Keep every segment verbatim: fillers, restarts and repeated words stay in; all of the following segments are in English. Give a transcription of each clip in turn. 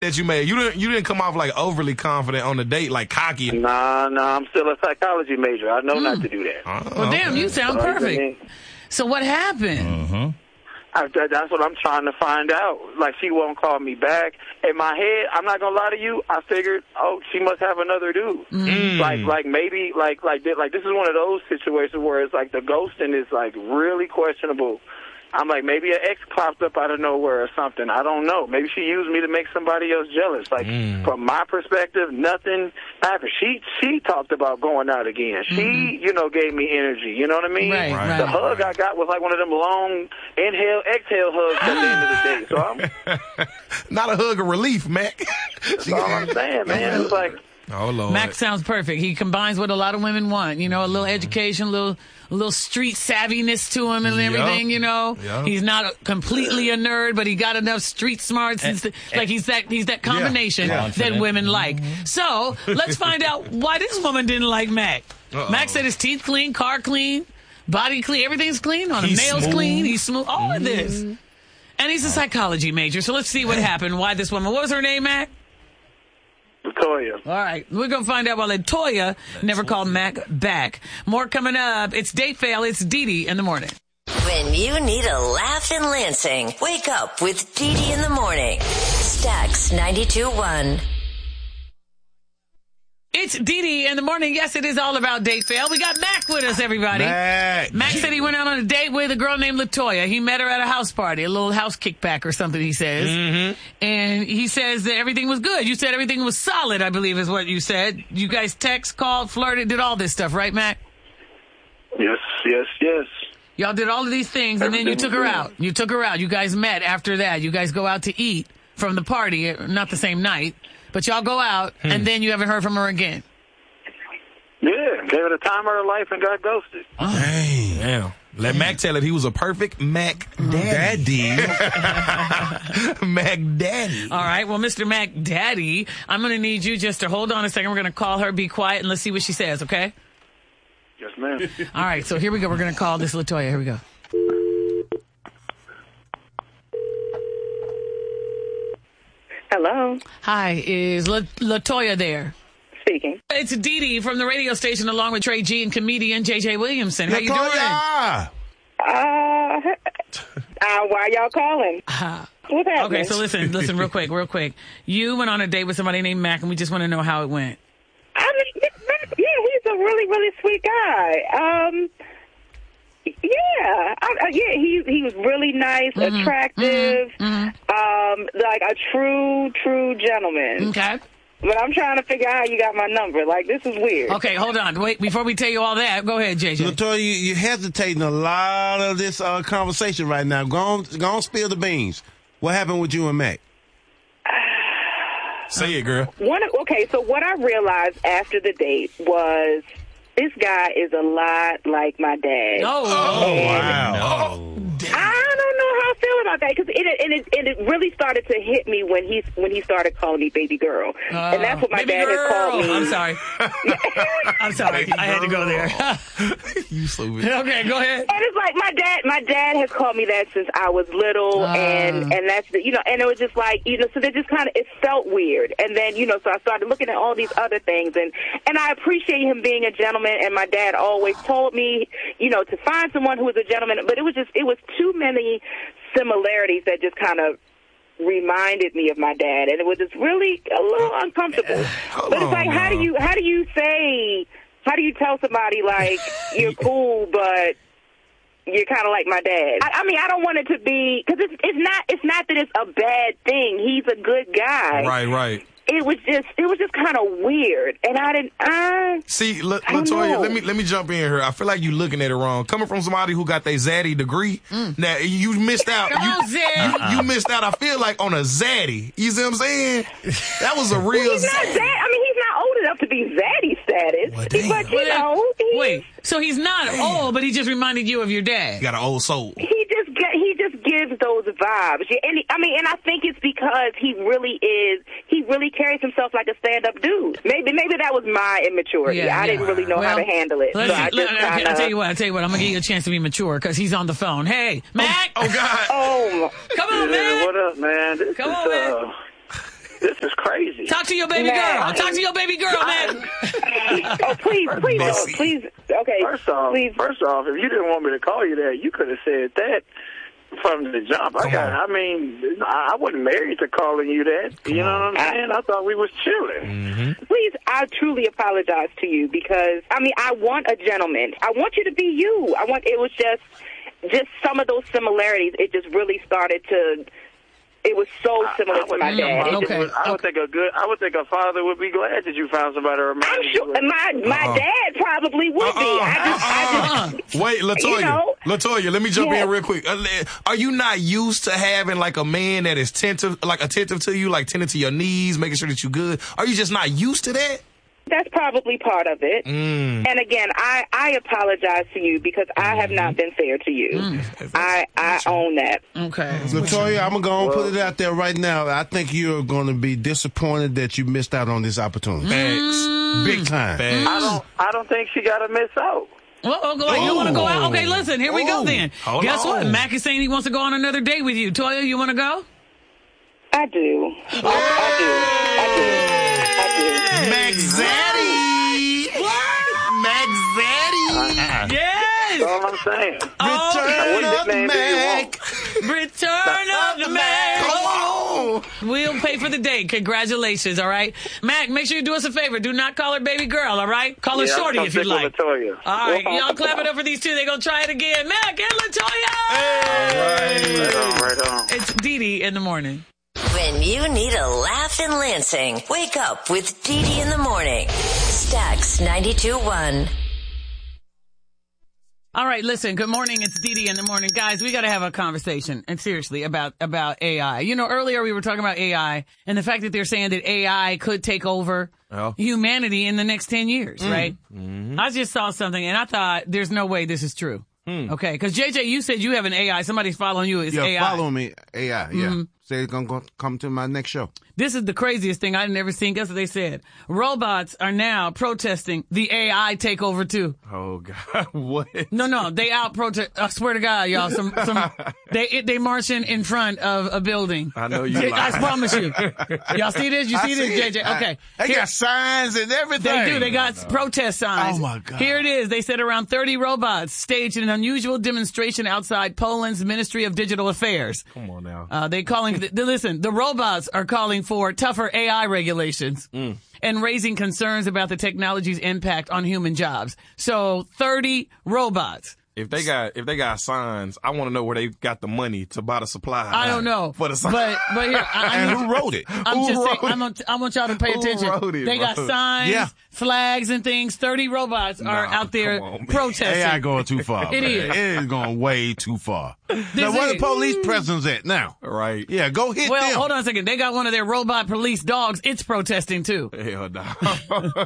that you made. You didn't you didn't come off like overly confident on the date, like cocky. Nah, nah, I'm still a psychology major. I know mm. not to do that. Oh, well, damn, okay. you sound so, perfect. I mean, so what happened? Mm-hmm. I, that's what I'm trying to find out. Like, she won't call me back. In my head, I'm not gonna lie to you, I figured, oh, she must have another dude. Mm. Like, like maybe, like, like, like this is one of those situations where it's like the ghosting is like really questionable. I'm like, maybe an ex popped up out of nowhere or something. I don't know. Maybe she used me to make somebody else jealous. Like, mm. from my perspective, nothing happened. She she talked about going out again. She, mm-hmm. you know, gave me energy. You know what I mean? Right, right. The hug I got was like one of them long inhale, exhale hugs at the end of the day. So I'm not a hug of relief, Mac. That's all I'm saying, man. It's like, oh, Lord. Mac sounds perfect. He combines what a lot of women want. You know, a little education, a little, a little street savviness to him and everything, yep. you know. Yep. He's not a, completely a nerd, but he got enough street smarts. And, and, like, he's that he's that combination yeah. that women like. So, let's find out why this woman didn't like Mac. Uh-oh. Mac said his teeth clean, car clean, body clean, everything's clean on him. Nails smooth. clean, he's smooth, all of this. And he's a psychology major. So, let's see what happened. Why this woman, what was her name, Mac? Latoya. All right. We're going to find out why Latoya never called Mac back. More coming up. It's Date Fail. It's Dee Dee in the morning. When you need a laugh in Lansing, wake up with Dee Dee in the morning. Stax ninety-two point one. It's Dee Dee in the morning. Yes, it is all about date fail. We got Mac with us, everybody. Mac. Mac said he went out on a date with a girl named Latoya. He met her at a house party, a little house kickback or something, he says. Mm-hmm. And he says that everything was good. You said everything was solid, I believe is what you said. You guys text, called, flirted, did all this stuff, right, Mac? Yes, yes, yes. Y'all did all of these things, and then you took her out. You took her out. You guys met after that. You guys go out to eat from the party, not the same night, but y'all go out, hmm. and then you haven't heard from her again. Yeah, gave it a time of her life and got ghosted. Oh. Dang. Damn. Let Mac tell it he was a perfect Mac Daddy. Mac Daddy. All right. Well, Mister Mac Daddy, I'm going to need you just to hold on a second. We're going to call her, be quiet, and let's see what she says, okay? Yes, ma'am. All right. So here we go. We're going to call this Latoya. Here we go. Hello. Hi. Is La- Latoya there? Speaking. It's Dee Dee from the radio station along with Trey G and comedian J J Williamson. How you doing? Uh, uh, why y'all calling? Uh, what happened? Okay, so listen, listen real quick, real quick. You went on a date with somebody named Mac, and we just want to know how it went. I mean, yeah, he's a really, really sweet guy. Um, yeah, I, I, yeah, he he was really nice, mm-hmm, attractive, mm-hmm, um, like a true, true gentleman. Okay. But I'm trying to figure out how you got my number. Like, this is weird. Okay, hold on. Wait, before we tell you all that, go ahead, J J. Latoya, you, you're hesitating a lot of this uh, conversation right now. Go on, go on, spill the beans. What happened with you and Mac? Say it, girl. One, okay, so what I realized after the date was this guy is a lot like my dad. Oh, oh wow. No. I don't know how I feel about that because it and it and it really started to hit me when he when he started calling me baby girl, uh, and that's what my dad girl. has called me. I'm sorry. I'm sorry. Baby I had to go there. You so weird. Okay, go ahead. And it's like my dad. My dad has called me that since I was little, uh, and and that's the, you know, and it was just like you know, so they just kind of it felt weird, and then you know, so I started looking at all these other things, and and I appreciate him being a gentleman, and my dad always told me, you know, to find someone who was a gentleman, but it was just it was too many similarities that just kind of reminded me of my dad, and it was just really a little uncomfortable. Hold but it's like, on, how do you how do you say how do you tell somebody like you're cool, but you're kind of like my dad? I, I mean, I don't want it to be because it's it's not it's not that it's a bad thing. He's a good guy. Right, right. It was just, it was just kind of weird, and I didn't. I see, La- I Latoya, let me let me jump in here. I feel like you looking at it wrong. Coming from somebody who got their zaddy degree, mm. now you missed out. Come you, on, Zed. you, you missed out. I feel like on a zaddy. You see what I'm saying? That was a real. Well, he's not zaddy. Zad. I mean, he's not old enough to be zaddy status, well, but you well, know. He's, wait, so he's not damn. old, but he just reminded you of your dad. You got an old soul. He just get, he just gives those vibes, and he, I mean, and I think it's because he really is. He really carries himself like a stand-up dude. Maybe, maybe that was my immaturity. Yeah, I yeah. didn't really know well, how to handle it. So see, I just look, kinda... I'll tell you what. I'll tell you what. I'm gonna give you a chance to be mature because he's on the phone. Hey, Mac. Oh, oh God. Oh, come on, yeah, man. What up, man? This Come is, on, man. Uh, this is crazy. Talk to your baby Man, girl. Talk to your baby girl, man. Oh, please, please, oh, please. Okay, First off, please. first off, if you didn't want me to call you that, you could have said that from the jump. I got. I mean, I wasn't married to calling you that. Come you know on. what I'm saying? I thought we was chilling. Mm-hmm. Please, I truly apologize to you because, I mean, I want a gentleman. I want you to be you. I want, it was just, just some of those similarities. It just really started to, it was so similar I, I to my would- dad. It Okay. just, I would think a good. I would think a father would be glad that you found somebody. I'm sure my, my Uh-uh. dad probably would be. I just, I just, Wait, Latoya. You know? Latoya, let me jump Yeah. in real quick. Uh, Are you not used to having like a man that is attentive, like attentive to you, like tending to your needs, making sure that you're good? Are you just not used to that? That's probably part of it. Mm. And again, I, I apologize to you because I have not been fair to you. I, I own that. Okay. Latoya, I'm going to go and put it out there right now. I think you're going to be disappointed that you missed out on this opportunity. Facts. Big time. Facts. I don't. I don't think she got to miss out. Well, oh, go ahead. You want to go out? Okay, listen. Here we go Ooh. then. Hold Guess what? on. Mac is saying he wants to go on another date with you. Toya, you want to go? I do. I, I do. I do. I do. Mac Zaddy. Mac Zaddy. Yes. That's all I'm saying. Oh, Return What of nickname do you Mac. return of the man. Come on. We'll pay for the date. Congratulations, all right? Mac, make sure you do us a favor. Do not call her baby girl, all right? Call her Yeah, Shorty I'm if you sick with like. Latoya. All right, y'all clap it up for these two. They're going to try it again. Mac and Latoya. Right on, right on. It's Dee Dee in the morning. When you need a laugh in Lansing, wake up with Dee Dee in the morning. Stax ninety-two point one. All right, listen, good morning. It's Dee Dee in the morning. Guys, we got to have a conversation, and seriously, about, about A I. You know, earlier we were talking about A I and the fact that they're saying that A I could take over Oh. humanity in the next ten years, right? Mm-hmm. I just saw something, and I thought, there's no way this is true. Okay, because J J, you said you have an A I. Somebody's following you. It's Yeah, A I. follow me, A I. Yeah. Say it's going to come to my next show. This is the craziest thing I've never seen. Guess what they said? Robots are now protesting the A I takeover too. Oh God, what? No, no, they out protest. I swear to God, y'all, some, some, they, they marching in front of a building. I know you I lying. promise you. Y'all see this? You I see this, see J it. J? I- Okay. They Here- got signs and everything. They do. They got protest signs. Oh, my God. Here it is. They said around thirty robots staged an unusual demonstration outside Poland's Ministry of Digital Affairs. Come on now. Uh, they calling, th- listen, the robots are calling for tougher A I regulations and raising concerns about the technology's impact on human jobs. So thirty robots. If they got if they got signs, I want to know where they got the money to buy the supplies. I don't know. for the signs. But, but here, I, I And need- who wrote it? I'm Who just saying, wrote it? I'm on, I want y'all to pay Who attention. wrote it, they got bro? signs, Yeah. flags, and things. thirty robots are Nah, out there come on, man. protesting. A I going too far. It man. is. It is going way too far. This Now, where is- the police presence at now? Right. Yeah, go hit Well, them. hold on a second. They got one of their robot police dogs. It's protesting too. Hell no.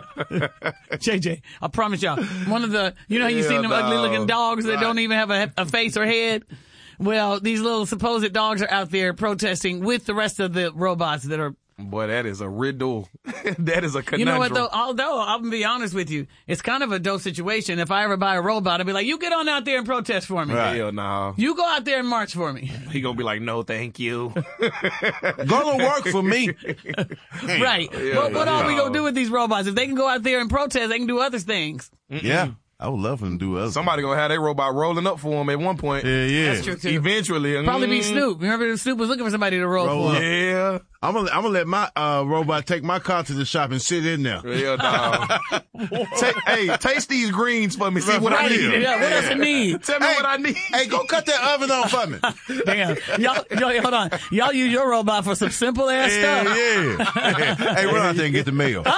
J J, I promise y'all. One of the, you know how you Yeah, seen them ugly no. looking dogs that Right. don't even have a, a face or head? Well, these little supposed dogs are out there protesting with the rest of the robots that are. Boy, that is a riddle. That is a conundrum. You know what though? Although I'm gonna be honest with you, it's kind of a dope situation. If I ever buy a robot, I'd be like, "You get on out there and protest for me. Right. Hell no. You go out there and march for me." He gonna be like, no, thank you. Go to work for me. Right? But what are we gonna do with these robots? If they can go out there and protest, they can do other things. Yeah, I would love him to do other. Somebody gonna have their robot rolling up for him at one point. Yeah, yeah. That's true too. Eventually. Probably be Mm, Snoop. Remember Snoop was looking for somebody to roll, Roll for. up. Yeah. I'm gonna, I'm gonna let my uh, robot take my car to the shop and sit in there. Hell no. Take, hey, taste these greens for me. See what I Right. need. Yeah, what else you need? Tell me Hey, what I need. Hey, go cut that oven on for me. Damn. Y'all, y'all, hold on. Y'all use your robot for some simple ass Yeah, stuff. yeah. Hey, run out there and get the mail. run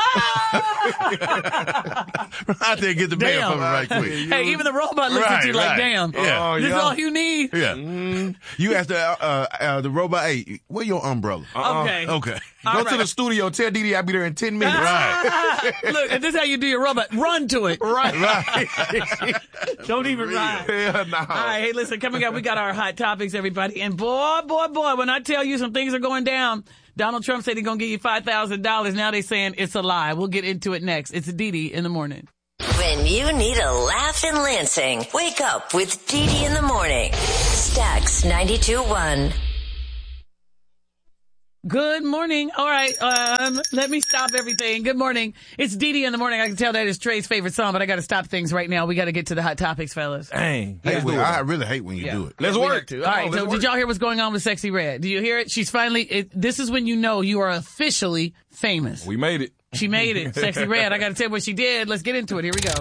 out there and get the mail Damn. for me right quick. Hey, even the robot looks at Right, you like, right. damn, Yeah. this is yeah. all you need? Yeah. You ask the uh, uh, the robot, hey, where your umbrella? Okay. Okay. All Go right. to the studio. Tell Dee Dee I'll be there in ten minutes. Ah, look, if this is how you do your robot, run to it. Right. Right. Don't even run. Hell no. All right, hey, listen, coming up, we got our hot topics, everybody. And boy, boy, boy, when I tell you some things are going down, Donald Trump said he's going to give you five thousand dollars. Now they're saying it's a lie. We'll get into it next. It's Dee Dee in the morning. When you need a laugh in Lansing, wake up with Dee Dee in the morning. Stax ninety-two point one. Good morning. All right, um, let me stop everything. Good morning. It's Dee Dee in the morning. I can tell that is Trey's favorite song, but I got to stop things right now. We got to get to the hot topics, fellas. Dang. Hate Let's when- do it. I really hate when you Yeah. do it. Let's We work. have to. All Come right, on, so let's did work. y'all hear what's going on with Sexy Red? Do you hear it? She's finally, it, this is when you know you are officially famous. We made it. She made it. Sexy Red. I got to tell you what she did. Let's get into it. Here we go.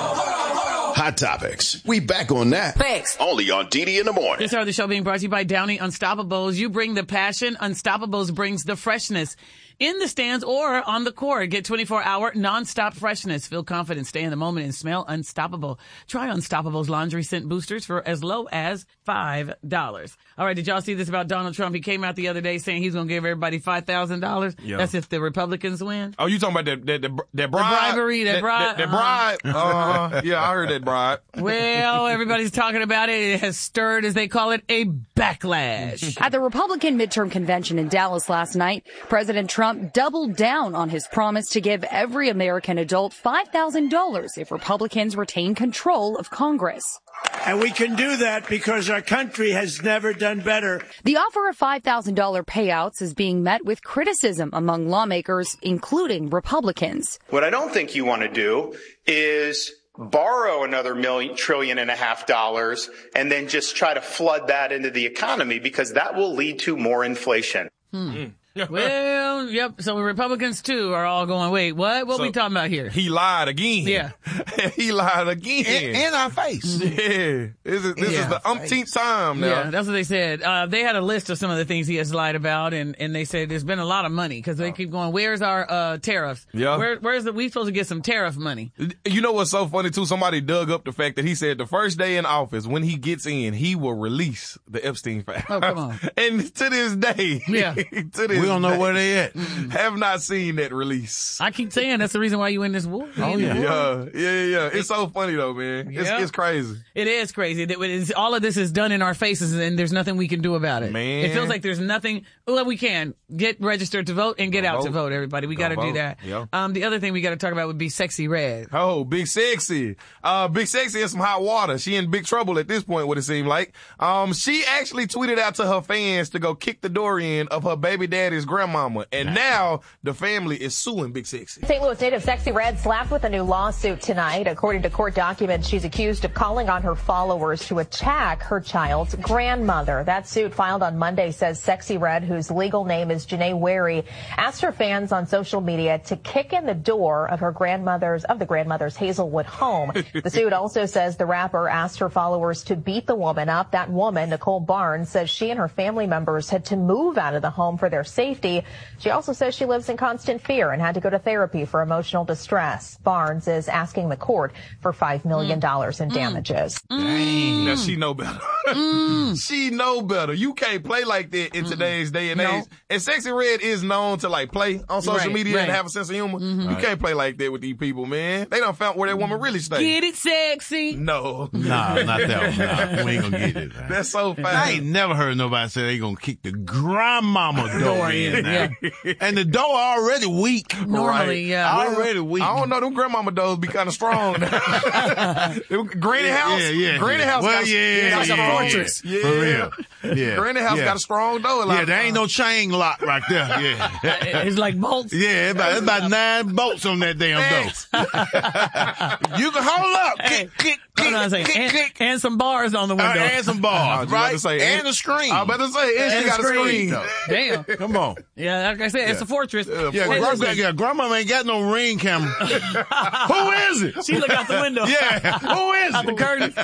Hot Topics. We back on that. Thanks. Only on D D in the morning. This hour of the show being brought to you by Downy Unstoppables. You bring the passion. Unstoppables brings the freshness. In the stands or on the court, get twenty-four hour nonstop freshness. Feel confident, stay in the moment, and smell unstoppable. Try Unstoppables laundry scent boosters for as low as five dollars. All right, did y'all see this about Donald Trump? He came out the other day saying he's going to give everybody five thousand dollars. Yeah. That's if the Republicans win. Oh, you talking about that that that, that bribe? bribery, that bribe, That, that uh-huh. bribe. Uh, yeah, I heard that bribe. Well, everybody's talking about it. It has stirred, as they call it, a backlash. At the Republican midterm convention in Dallas last night, President Trump doubled down on his promise to give every American adult five thousand dollars if Republicans retain control of Congress. And we can do that because our country has never done better. The offer of five thousand dollars payouts is being met with criticism among lawmakers, including Republicans. What I don't think you want to do is borrow another million, trillion and a half dollars and then just try to flood that into the economy, because that will lead to more inflation. Hmm. Well, yep. So Republicans too are all going, wait, what? What So, we talking about here? He lied again. Yeah. He lied again. In, in our face. Yeah. This is, this Yeah. is the umpteenth time now. Yeah, that's what they said. Uh, they had a list of some of the things he has lied about, and, and they said there's been a lot of money because they keep going, where's our uh, tariffs? Yeah. Where, where's the, we supposed to get some tariff money? You know what's so funny too? Somebody dug up the fact that he said the first day in office, when he gets in, he will release the Epstein files. Oh, come on. And to this day, Yeah. to this We don't know day, where they at. have not seen that release. I keep saying that's the reason why you in this war. You Oh, in the yeah. war. Yeah, yeah, yeah. It's so funny though, man. It's, Yeah. it's crazy. It is crazy. That it's, all of this is done in our faces, and there's nothing we can do about it. Man. It feels like there's nothing. Well, we can get registered to vote and get Go out to vote. vote. Everybody, we Go got to do vote. that. Yeah. Um, the other thing we got to talk about would be Sexy Red. Oh, Big Sexy. Uh, Big Sexy in some hot water. She in big trouble at this point, what it seemed like. Um, she actually tweeted out to her fans to go kick the door in of her baby daddy's grandmama. And now the family is suing Big Sexy. Saint Louis native Sexy Red slapped with a new lawsuit tonight. According to court documents, she's accused of calling on her followers to attack her child's grandmother. That suit filed on Monday says Sexy Red, whose legal name is Janae Wary, asked her fans on social media to kick in the door of her grandmother's, of the grandmother's Hazelwood home. The suit also says the rapper asked her followers to beat the woman up. That woman, Nicole Barnes, says she and her family members had to move out of the home for their safety. She also says she lives in constant fear and had to go to therapy for emotional distress. Barnes is asking the court for five million dollars in damages. Dang. Now she know better. She know better. You can't play like that in today's day and No. age. And Sexy Red is known to like play on social Right, media right. and have a sense of humor. You can't play like that with these people, man. They done found where that woman really stays. Get it, sexy. No. Nah, not that one. Nah, we ain't gonna get it. Man. That's so I fast. ain't never heard nobody say they gonna kick the grandmama door Door in in, now. And the door already weak. Normally, yeah. Already weak. I don't know. Them grandmama doors be kind of strong. Them Granny House. Yeah, yeah. Granny yeah. House well, got, yeah, got yeah, a yeah, fortress. Yeah. Yeah. For real. Yeah. Granny House yeah. got a strong door. a lot Yeah, of there ain't times. no chain lock right there. Yeah. It's like bolts. Yeah, it's about, it's about nine bolts on that damn door. You can hold up. Hey, Kick, kick, Hold on a kick, second. kick, And, kick. and some bars on the Uh, window. and some I bars, was about right? to say, and and- a screen. I was about to say, and, And she got a screen. though. Damn. Come on. Yeah, like I said, it's a fortress. Yeah, Yeah, Hey, gra- listen, yeah, grandma ain't got no ring camera. Who is it? she look out the window. Yeah, who is Out the it? curtain.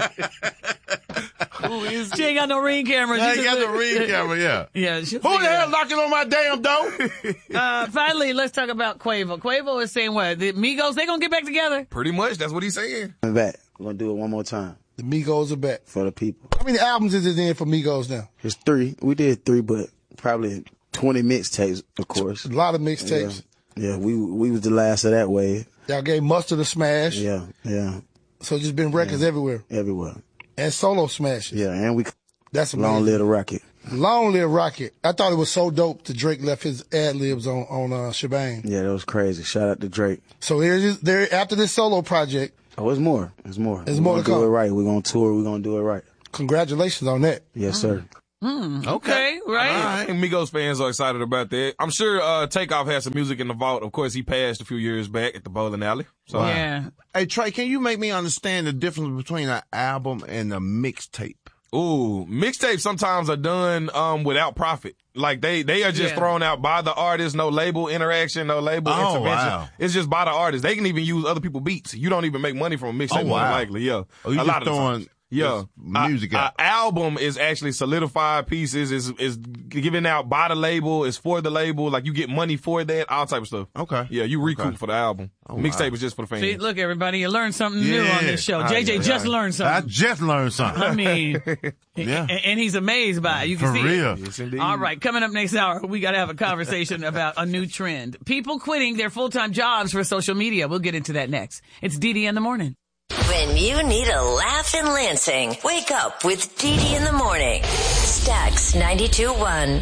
Who is She ain't got no ring camera. I She ain't got just- the ring camera, yeah. Yeah. She Who the hell knocking on my damn door? Uh, finally, let's talk about Quavo. Quavo is saying what? The Migos, they gonna get back together? Pretty much. That's what he's saying. I'm back. We're going to do it one more time The Migos are back. for the people. How many albums is it in for Migos now? It's three. We did three, but probably twenty mixtapes, of course. A lot of mixtapes. Yeah, yeah we we was the last of that wave. Y'all gave Mustard a smash. Yeah, yeah, So just been records everywhere. everywhere. And solo smashes. Yeah, and we That's long amazing. live the rocket. Long live Rocket. I thought it was so dope that Drake left his ad libs on, on uh, Shebang. Yeah, that was crazy. Shout out to Drake. So here's there after this solo project, Oh, it's more. It's more. There's We're more gonna to do come. it right. We're gonna tour. We're gonna do it right. congratulations on that. Yes, sir. Hmm. Okay. Right. Uh, Migos fans are excited about that. I'm sure uh, Takeoff has some music in the vault. Of course, he passed a few years back at the bowling alley. So, Wow. Yeah. Hey, Trey, can you make me understand the difference between an album and a mixtape? Ooh, mixtapes sometimes are done um without profit. Like they they are just Yeah. thrown out by the artist, no label interaction, no label Oh, intervention. wow. It's just by the artist. They can even use other people's beats. You don't even make money from a mixtape, Oh, more than wow. likely. Yeah, Oh, you a just lot of the throwing times. Yeah, just music a, out. a album is actually solidified pieces. is is given out by the label. Is for the label. Like you get money for that. All type of stuff. Okay. Yeah, you recoup Okay. for the album. Oh, Mixtape wow. is just for the fans. See, look, everybody, you learned something new Yeah. on this show. Ah, J J yeah, just yeah. learned I something. just learned something. I mean, Yeah. and, and he's amazed by it. You can For see real. it. Yes, indeed. All right, coming up next hour, we got to have a conversation about a new trend. People quitting their full-time jobs for social media. We'll get into that next. It's Dee Dee in the morning. When you need a laugh in Lansing, wake up with Dee Dee in the morning. Stax ninety-two point one.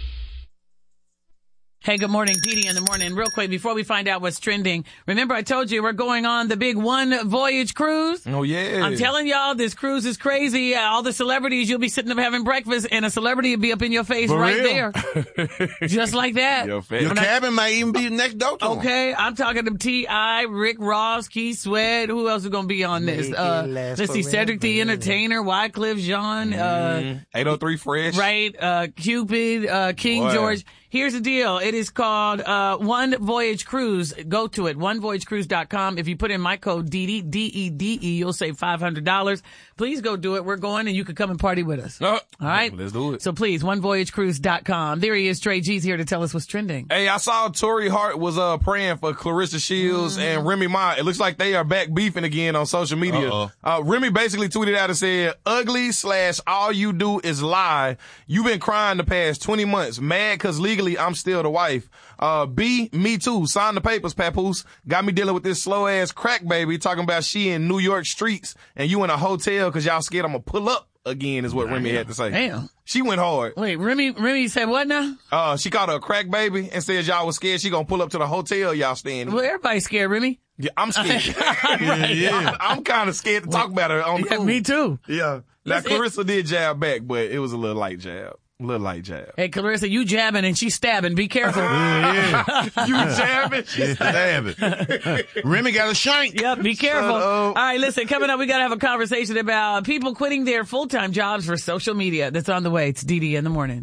Hey, good morning, Dee Dee in the morning. Real quick, before we find out what's trending, remember I told you we're going on the big One Voyage cruise? Oh yeah, I'm telling y'all, this cruise is crazy. Uh, all the celebrities, you'll be sitting up having breakfast, and a celebrity will be up in your face For right real? there. Just like that. Your face. Your When I- cabin might even be next door to 'em. Okay, I'm talking to T I, Rick Ross, Keith Sweat. Who else is going to be on this? Make Uh, it last let's see, Cedric the forever. Entertainer, Wycliffe Jean, uh, eight oh three Fresh. right, uh, Cupid, uh, King Boy. George. Here's the deal. It is called, uh, One Voyage Cruise. Go to it, one voyage cruise dot com. If you put in my code D D, D E D E, you'll save five hundred dollars. Please go do it. We're going and you can come and party with us. Oh, All right? let's do it. So please, one voyage cruise dot com. There he is, Trey G's here to tell us what's trending. Hey, I saw Tory Hart was uh praying for Clarissa Shields Mm. and Remy Ma. It looks like they are back beefing again on social media. Uh-oh. Uh, Remy basically tweeted out and said, "Ugly slash all you do is lie. You've been crying the past twenty months, mad cause legally I'm still the wife. Uh, B, me too. Sign the papers, papoose. Got me dealing with this slow ass crack baby talking about she in New York streets and you in a hotel cause y'all scared I'm gonna pull up again," is what Remy had to say. Damn. She went hard. Wait, Remy, Remy said what now? Uh, she called her a crack baby and said y'all was scared she gonna pull up to the hotel y'all staying in. Well, everybody's scared, Remy. Yeah, I'm scared. Yeah, yeah. I'm, I'm kind of scared to talk about her on Yeah, cool. me too. Yeah. Now, Listen, Clarissa did jab back, but it was a little light jab. A little light jab. Hey, Clarissa, you jabbing and she's stabbing. Be careful. You jabbing? Damn it. Remy got a shank. Yep, be careful. Shut All up. right, listen, coming up, we got to have a conversation about people quitting their full-time jobs for social media. That's on the way. It's Dee Dee in the morning.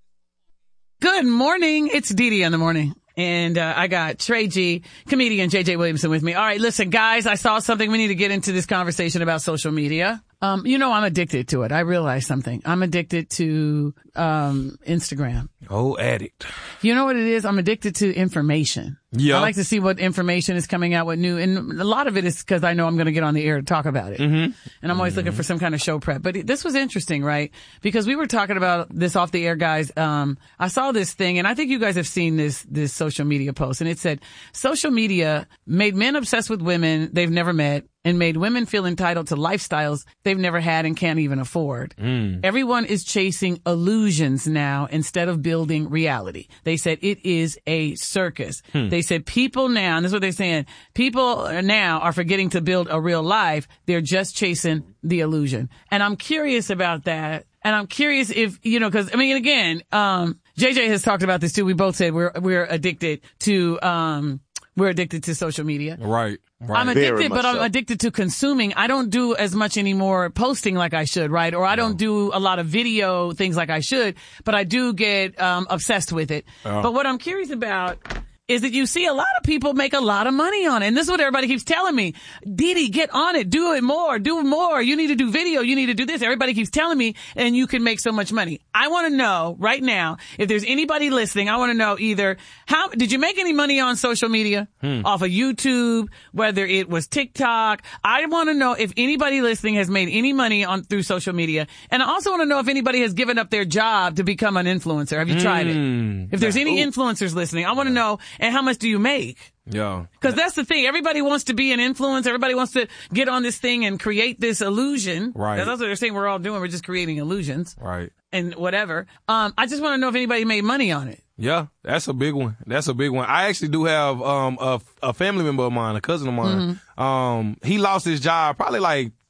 Good morning. It's Dee Dee in the morning. And uh, I got Trey G, comedian J J Williamson with me. All right, listen, guys, I saw something. We need to get into this conversation about social media. Um, you know, I'm addicted to it. I realized something. I'm addicted to um, Instagram. Oh, addict. You know what it is? I'm addicted to information. Yeah. I like to see what information is coming out, what new, and a lot of it is because I know I'm going to get on the air to talk about it. Mm-hmm. And I'm always mm-hmm. looking for some kind of show prep. But it, this was interesting, right? Because we were talking about this off the air, guys. Um, I saw this thing, and I think you guys have seen this, this social media post, and it said, social media made men obsessed with women they've never met and made women feel entitled to lifestyles they've never had and can't even afford. Mm. Everyone is chasing illusions now instead of building reality. They said it is a circus. Hmm. They said people now, and this is what they're saying, people now are forgetting to build a real life. They're just chasing the illusion. And I'm curious about that. And I'm curious if, you know, cause I mean, again, um, J J has talked about this too. We both said we're, we're addicted to, um, we're addicted to social media. Right. Right. I'm addicted, but I'm so. addicted to consuming. I don't do as much anymore posting like I should, right? Or I don't do a lot of video things like I should, but I do get um, obsessed with it. Oh. But what I'm curious about is that you see a lot of people make a lot of money on it. And this is what everybody keeps telling me. Dee Dee, get on it. Do it more. Do more. You need to do video. You need to do this. Everybody keeps telling me, and you can make so much money. I want to know right now, if there's anybody listening, I want to know either how, did you make any money on social media? Hmm. Off of YouTube, whether it was TikTok. I want to know if anybody listening has made any money on through social media. And I also want to know if anybody has given up their job to become an influencer. Have you tried mm. it? If there's any Ooh. influencers listening, I want to know. And how much do you make? Yeah. Because that's the thing. Everybody wants to be an influencer. Everybody wants to get on this thing and create this illusion. Right. That's what they're saying we're all doing. We're just creating illusions. Right. And whatever. Um, I just want to know if anybody made money on it. Yeah, that's a big one. That's a big one. I actually do have um a, a family member of mine, a cousin of mine. Mm-hmm. Um, he lost his job probably like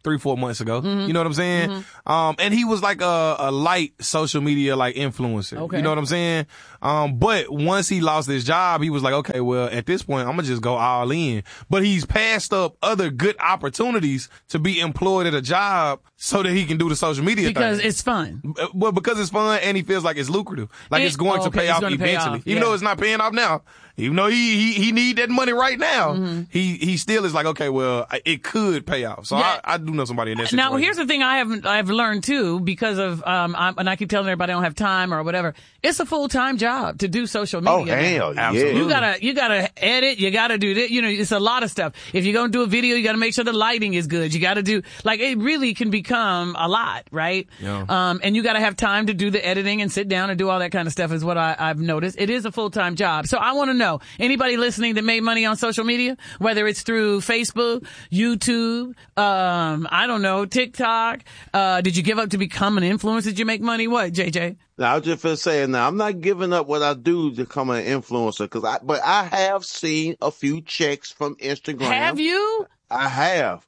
three, four months ago. Mm-hmm. You know what I'm saying? Mm-hmm. Um, and he was like a, a light social media like influencer. Okay. You know what I'm saying? Um, but once he lost his job, he was like, okay, well, at this point, I'm gonna just go all in. But he's passed up other good opportunities to be employed at a job so that he can do the social media because thing. it's fun. Well, because it's fun and he feels like it's lucrative. Like It- it's going oh, to okay, pay it's off gonna pay eventually. off, Even yeah. though it's not paying off now. Even though he, he, he need that money right now, Mm-hmm. he, he still is like, okay, well, it could pay off. So Yeah. I, I do know somebody in that situation. Now, here's the thing I haven't, I've learned too, because of, um, I'm, and I keep telling everybody I don't have time or whatever. It's a full-time job to do social media. Oh, now. hell, yeah. Absolutely. You gotta, you gotta edit, you gotta do that, you know, it's a lot of stuff. If you're gonna do a video, you gotta make sure the lighting is good. You gotta do, like, it really can become a lot, right? Yeah. Um, and you gotta have time to do the editing and sit down and do all that kind of stuff is what I, I've noticed. It is a full-time job. So I wanna know, anybody listening that made money on social media, whether it's through Facebook, YouTube, um, I don't know, TikTok, uh, did you give up to become an influencer? Did you make money? What, J J? Now, I was just for saying, now I'm not giving up what I do to become an influencer, because I, but I have seen a few checks from Instagram. Have you? I have.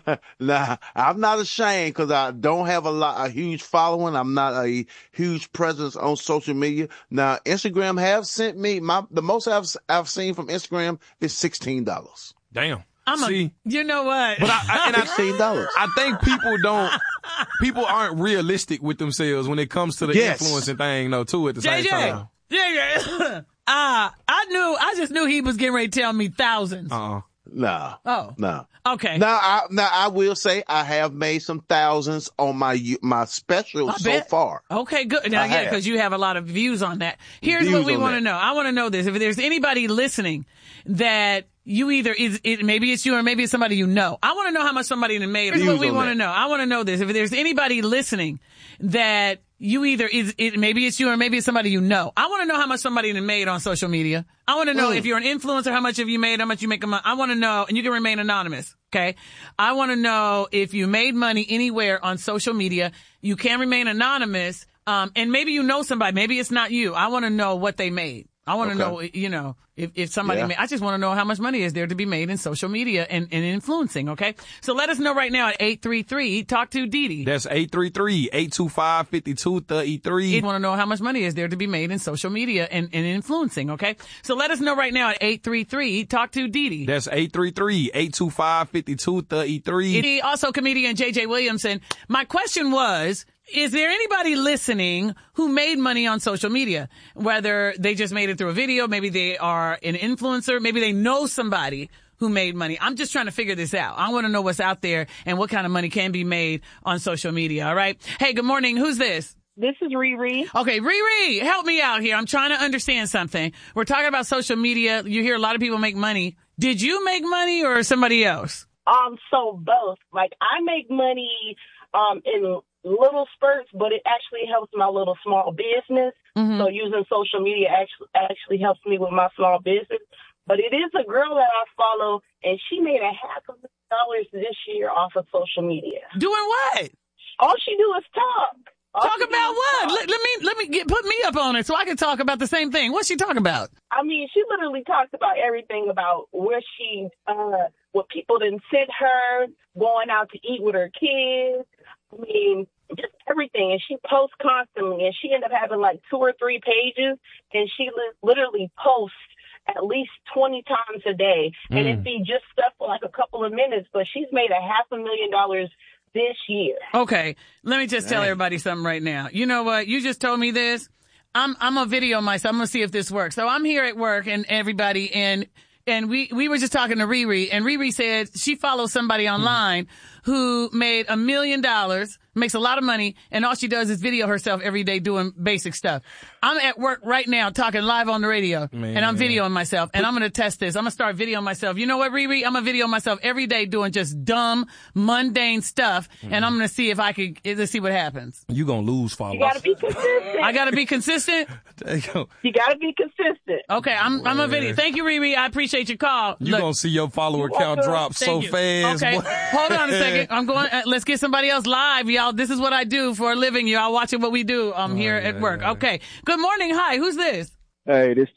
Now, I'm not ashamed because I don't have a lot, a huge following. I'm not a huge presence on social media. Now, Instagram have sent me my the most I've I've seen from Instagram is sixteen dollars. Damn. I'm See, a, you know what? but I, I, and I, Sixteen dollars. I think people don't, people aren't realistic with themselves when it comes to the Yes. influencing thing, though, too, at the J same J, time. J J, ah, I knew, I just knew he was getting ready to tell me thousands. Uh-uh. No. Oh. No. Okay. Now, I now I will say I have made some thousands on my my special I so bet. far. Okay, good. Now, I yeah, have. because you have a lot of views on that. Here's Views what we on want to that. know. I want to know this. If there's anybody listening that you either, is it, maybe it's you or maybe it's somebody you know. I want to know how much somebody made. Here's Views what we on want to that. know. I want to know this. If there's anybody listening that you either, is it, maybe it's you or maybe it's somebody you know. I want to know how much somebody made on social media. I want to know Mm. if you're an influencer, how much have you made, how much you make a month. I want to know, and you can remain anonymous. Okay. I want to know if you made money anywhere on social media. You can remain anonymous. Um, and maybe you know somebody. Maybe it's not you. I want to know what they made. I want to Okay. know, you know, if, if somebody Yeah. made, I just want to know how much money is there to be made in social media and, and influencing. Okay. So let us know right now at eight three three, talk to Dee Dee. That's eight three three, eight two five, five two three three. You want to know how much money is there to be made in social media and, and influencing. Okay. So let us know right now at eight three three, talk to Dee Dee. That's eight three three, eight two five, five two three three. He also comedian J J Williamson. My question was, is there anybody listening who made money on social media? Whether they just made it through a video, maybe they are an influencer, maybe they know somebody who made money. I'm just trying to figure this out. I want to know what's out there and what kind of money can be made on social media. All right. Hey, good morning. Who's this? This is Riri. Okay, Riri, help me out here. I'm trying to understand something. We're talking about social media. You hear a lot of people make money. Did you make money or somebody else? Um, so both. Like I make money um in little spurts, but it actually helps my little small business. Mm-hmm. So using social media actually actually helps me with my small business. But it is a girl that I follow, and she made a half a million dollars this year off of social media. Doing what? All she do is talk. All Talk she do about is what? talk. Let, let me let me get put me up on it so I can talk about the same thing. What's she talking about? I mean, she literally talks about everything about where she, uh, what people didn't sent her, going out to eat with her kids. I mean, just everything. And she posts constantly, and she ended up having like two or three pages, and she li- literally posts at least twenty times a day. And Mm. it'd be just stuff for like a couple of minutes, but she's made a half a million dollars this year. Okay, let me just tell Dang. everybody something right now. You know what? You just told me this. I'm I'm gonna video myself. I'm gonna see if this works. So I'm here at work, and everybody, and and we we were just talking to Riri, and Riri said she follows somebody online who made a million dollars, makes a lot of money, and all she does is video herself every day doing basic stuff. I'm at work right now talking live on the radio, Man. and I'm videoing myself, and I'm going to test this. I'm going to start videoing myself. You know what, Riri? I'm going to video myself every day doing just dumb, mundane stuff, and I'm going to see if I could, let's see what happens. You gonna lose followers. You gotta be consistent. I got to be consistent? There you go. You gotta be consistent. Okay, I'm, I'm a video. Thank you, Riri. I appreciate your call. You Look, gonna see your follower You're count welcome. drop so thank you. fast. Okay, boy. hold on a second. I'm going, uh, let's get somebody else live, y'all. This is what I do for a living. Y'all watching what we do um, here yeah, at work. yeah. Okay. Good morning. Hi, who's this? Hey, this T.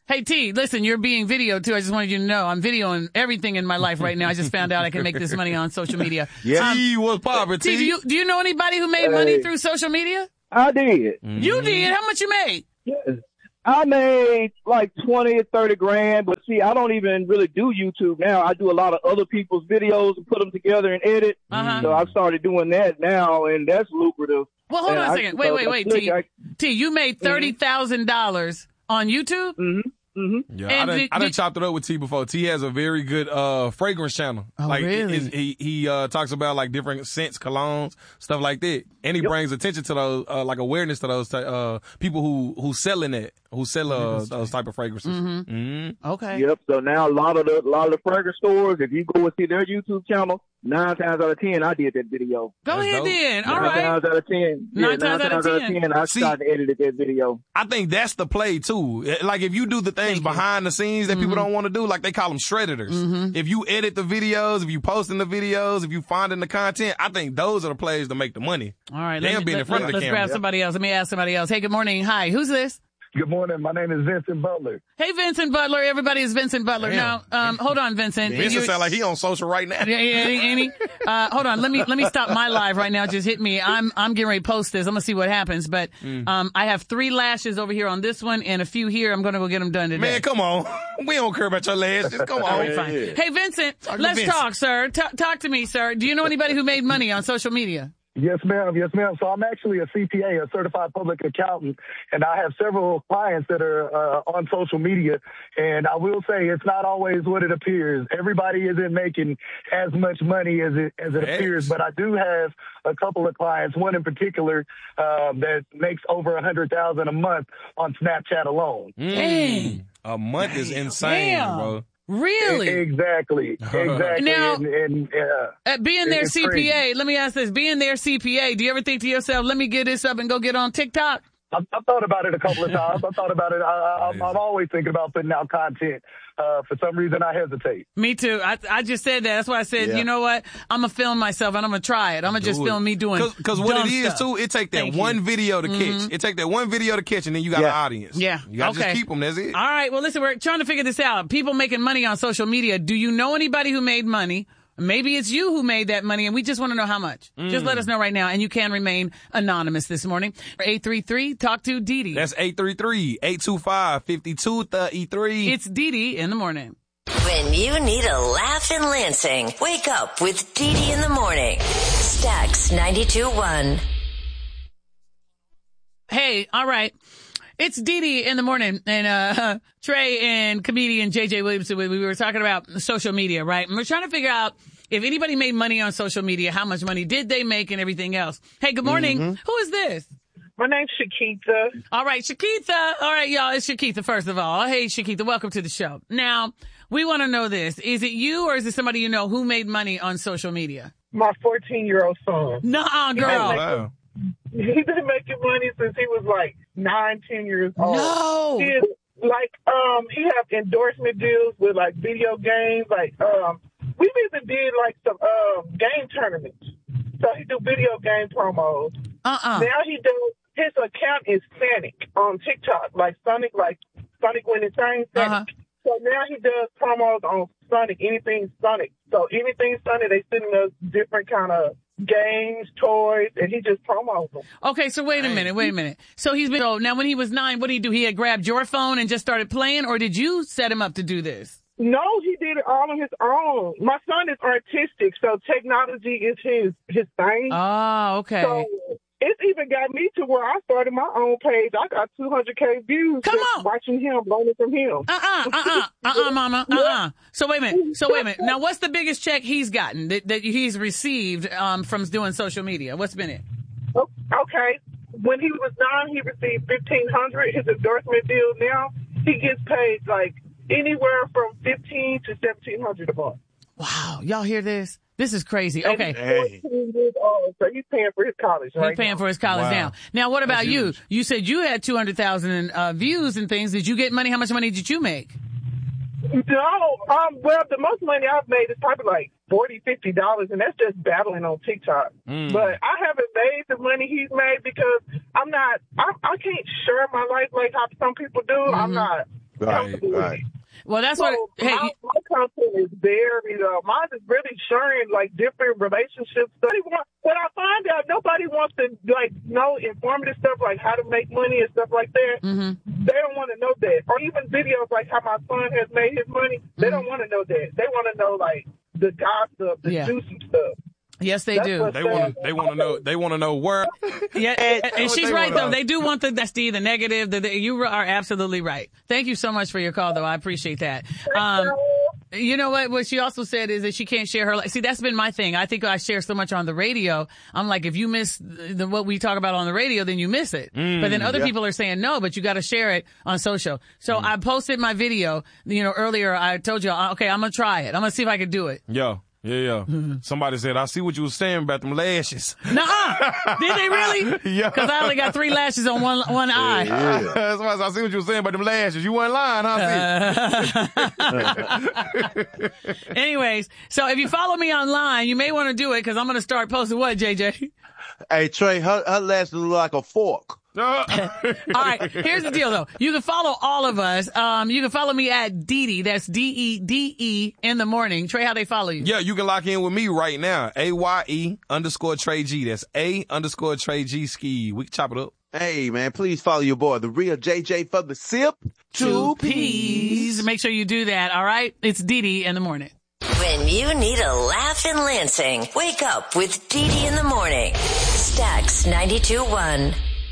Hey, T, listen, you're being videoed, too. I just wanted you to know I'm videoing everything in my life right now. I just found out I can make this money on social media. Yeah, Um, T was popping, T, T. do you, do you know anybody who made money through social media? I did. You did? How much you made? Yes. I made like twenty or thirty grand, but see, I don't even really do YouTube now. I do a lot of other people's videos and put them together and edit. Uh-huh. So I've started doing that now, and that's lucrative. Well, hold And on a I- second. Wait, so wait, wait, I- T. I- T, you made thirty thousand dollars on YouTube? Mm-hmm. Mm-hmm. Yeah, And I done, did- I done did- chopped it up with T before. T has a very good uh fragrance channel. Oh, like really? his- he he uh talks about like different scents, colognes, stuff like that, and he brings attention to those uh, like awareness to those uh people who who selling it, who sell uh, those type of fragrances. Mm-hmm. Mm-hmm. Okay. Yep. So now a lot of the a lot of the fragrance stores, if you go and see their YouTube channel, nine times out of ten, I did that video. Go That's ahead dope. then. All nine right. times out of ten. Nine yeah, times nine out of times out of ten. ten, I See- started edited that video. I think that's the play too. Like if you do the things behind the scenes that people don't want to do, like they call them shredders. Mm-hmm. If you edit the videos, if you posting the videos, if you finding the content, I think those are the plays to make the money. All right. They'll let me, be in let, front of the let's camera. grab somebody else. Let me ask somebody else. Hey, good morning. Hi. Who's this? Good morning. My name is Vincent Butler. Hey, Vincent Butler. Everybody is Vincent Butler. Damn. Now, um, hold on, Vincent. Vincent You- sound like he on social right now. Yeah, yeah, ain't- ain't he? Uh, hold on. Let me let me stop my live right now. Just hit me. I'm I'm getting ready to post this. I'm gonna see what happens. But Mm. um, I have three lashes over here on this one and a few here. I'm gonna go get them done today. Man, come on. We don't care about your legs. Just come on. All right, fine. Hey, Vincent, Talk to let's Vincent. talk, sir. T- talk to me, sir. Do you know anybody who made money on social media? Yes, ma'am. Yes, ma'am. So I'm actually a C P A, a certified public accountant, and I have several clients that are uh, on social media. And I will say it's not always what it appears. Everybody isn't making as much money as it as it Yes. appears. But I do have a couple of clients, one in particular uh, that makes over a hundred thousand a month on Snapchat alone. Dang. A month is insane, Damn. bro. Really? Exactly. Exactly. Now- and, and uh, Uh, being their it's C P A, crazy. let me ask this. Being their C P A, do you ever think to yourself, let me get this up and go get on TikTok? I've, I've thought about it a couple of times. I thought about it. I, I, I'm, I'm always thinking about putting out content. Uh, for some reason, I hesitate. Me too. I I just said that. That's why I said, Yeah. you know what? I'm going to film myself and I'm going to try it. I'm going to just Do it. film me doing Because what dumb it is, stuff. too, it take that Thank one you. video to Mhm. catch. It take that one video to catch, and then you got Yeah. an audience. Yeah. You got to Okay. just keep them. That's it. All right. Well, listen, we're trying to figure this out. People making money on social media. Do you know anybody who made money? Maybe it's you who made that money, and we just want to know how much. Just Mm. let us know right now, and you can remain anonymous this morning. eight three three, talk to Dee Dee. That's eight three three, eight two five, five two three three. It's Dee Dee in the morning. When you need a laugh in Lansing, wake up with Dee Dee in the morning. Stax ninety-two point one. Hey, all right. It's Dee Dee in the morning, and uh, Trey and comedian J J Williamson, we we were talking about social media, right? And we're trying to figure out if anybody made money on social media, how much money did they make and everything else. Hey, good morning. Mm-hmm. Who is this? My name's Shakita. All right, Shakita. All right, y'all, it's Shakita, first of all. Hey, Shakita, welcome to the show. Now, we want to know this. Is it you or is it somebody you know who made money on social media? My fourteen-year-old son. Nuh-uh, girl. Oh, wow. He's been making money since he was like nine, ten years old. No. He is, like, um, he have endorsement deals with like video games. Like, um, we've even did like some um game tournaments. So he do video game promos. Uh-uh. Now he does. His account is Sonic on TikTok, like Sonic, like Sonic when it's saying Sonic. Uh-huh. So now he does promos on Sonic, anything Sonic. So anything Sonic, they send us different kind of games, toys, and he just promos them. Okay, so wait a minute, wait a minute. So he's been, so now when he was nine, what did he do? He had grabbed your phone and just started playing, or did you set him up to do this? No, he did it all on his own. My son is artistic, so technology is his his thing. Oh, okay. So it's even got me to where I started my own page. I got two hundred K views Come just on. watching him, learning from him. Uh-uh, uh-uh, uh-uh, mama, uh-uh. So wait a minute, so wait a minute. Now what's the biggest check he's gotten that, that he's received um, from doing social media? What's been it? Oh, okay. When he was nine, he received fifteen hundred. His endorsement deal now, he gets paid like anywhere from fifteen to seventeen hundred a month. Wow, y'all hear this? This is crazy. And Okay. he's fourteen years old, so he's paying for his college. He's right paying now. for his college Wow. now. Now, what about That's you? huge. You said you had two hundred thousand uh, views and things. Did you get money? How much money did you make? No, um, well, the most money I've made is probably like forty, fifty dollars, and that's just battling on TikTok. Mm. But I haven't made the money he's made because I'm not, I, I can't share my life like how some people do. I'm not Right, right. Well, that's so what. Hey, my, my content is varied. Uh, mine is really sharing like different relationship stuff. When I find out nobody wants to like know informative stuff like how to make money and stuff like that, mm-hmm. they don't want to know that. Or even videos like how my son has made his money. They mm-hmm. don't want to know that. They want to know like the gossip, the yeah. juicy stuff. Yes, they that's do. They want. They want to know. They want to know where. Yeah, and, and she's right though. They do want the, the Steve, the negative. The, the, you are absolutely right. Thank you so much for your call, though. I appreciate that. Um, you know what? What she also said is that she can't share her life. See, that's been my thing. I think I share so much on the radio. I'm like, if you miss the, what we talk about on the radio, then you miss it. Mm, but then other yeah. people are saying no, but you got to share it on social. So mm. I posted my video. You know, earlier I told you, okay, I'm gonna try it. I'm gonna see if I can do it. Yeah. Yeah, yeah. Mm-hmm. Somebody said, I see what you were saying about them lashes. Nuh-uh. Did they really? Yeah. Because I only got three lashes on one one eye. Yeah, yeah. Somebody said, I see what you were saying about them lashes. You weren't lying, huh? Uh, Anyways, so if you follow me online, you may want to do it because I'm going to start posting what, J J? Hey, Trey, her, her lashes look like a fork. All right, here's the deal, though. You can follow all of us. Um, you can follow me at Dee. That's D E D E in the morning. Trey, how they follow you? Yeah, you can lock in with me right now. A Y E underscore Trey G. That's A underscore Trey G ski. We can chop it up. Hey, man, please follow your boy, the real J J for the sip. Two P's. Make sure you do that, all right? It's Dee Dee in the morning. When you need a laugh in Lansing, wake up with Dee Dee in the morning. Stax ninety-two point one.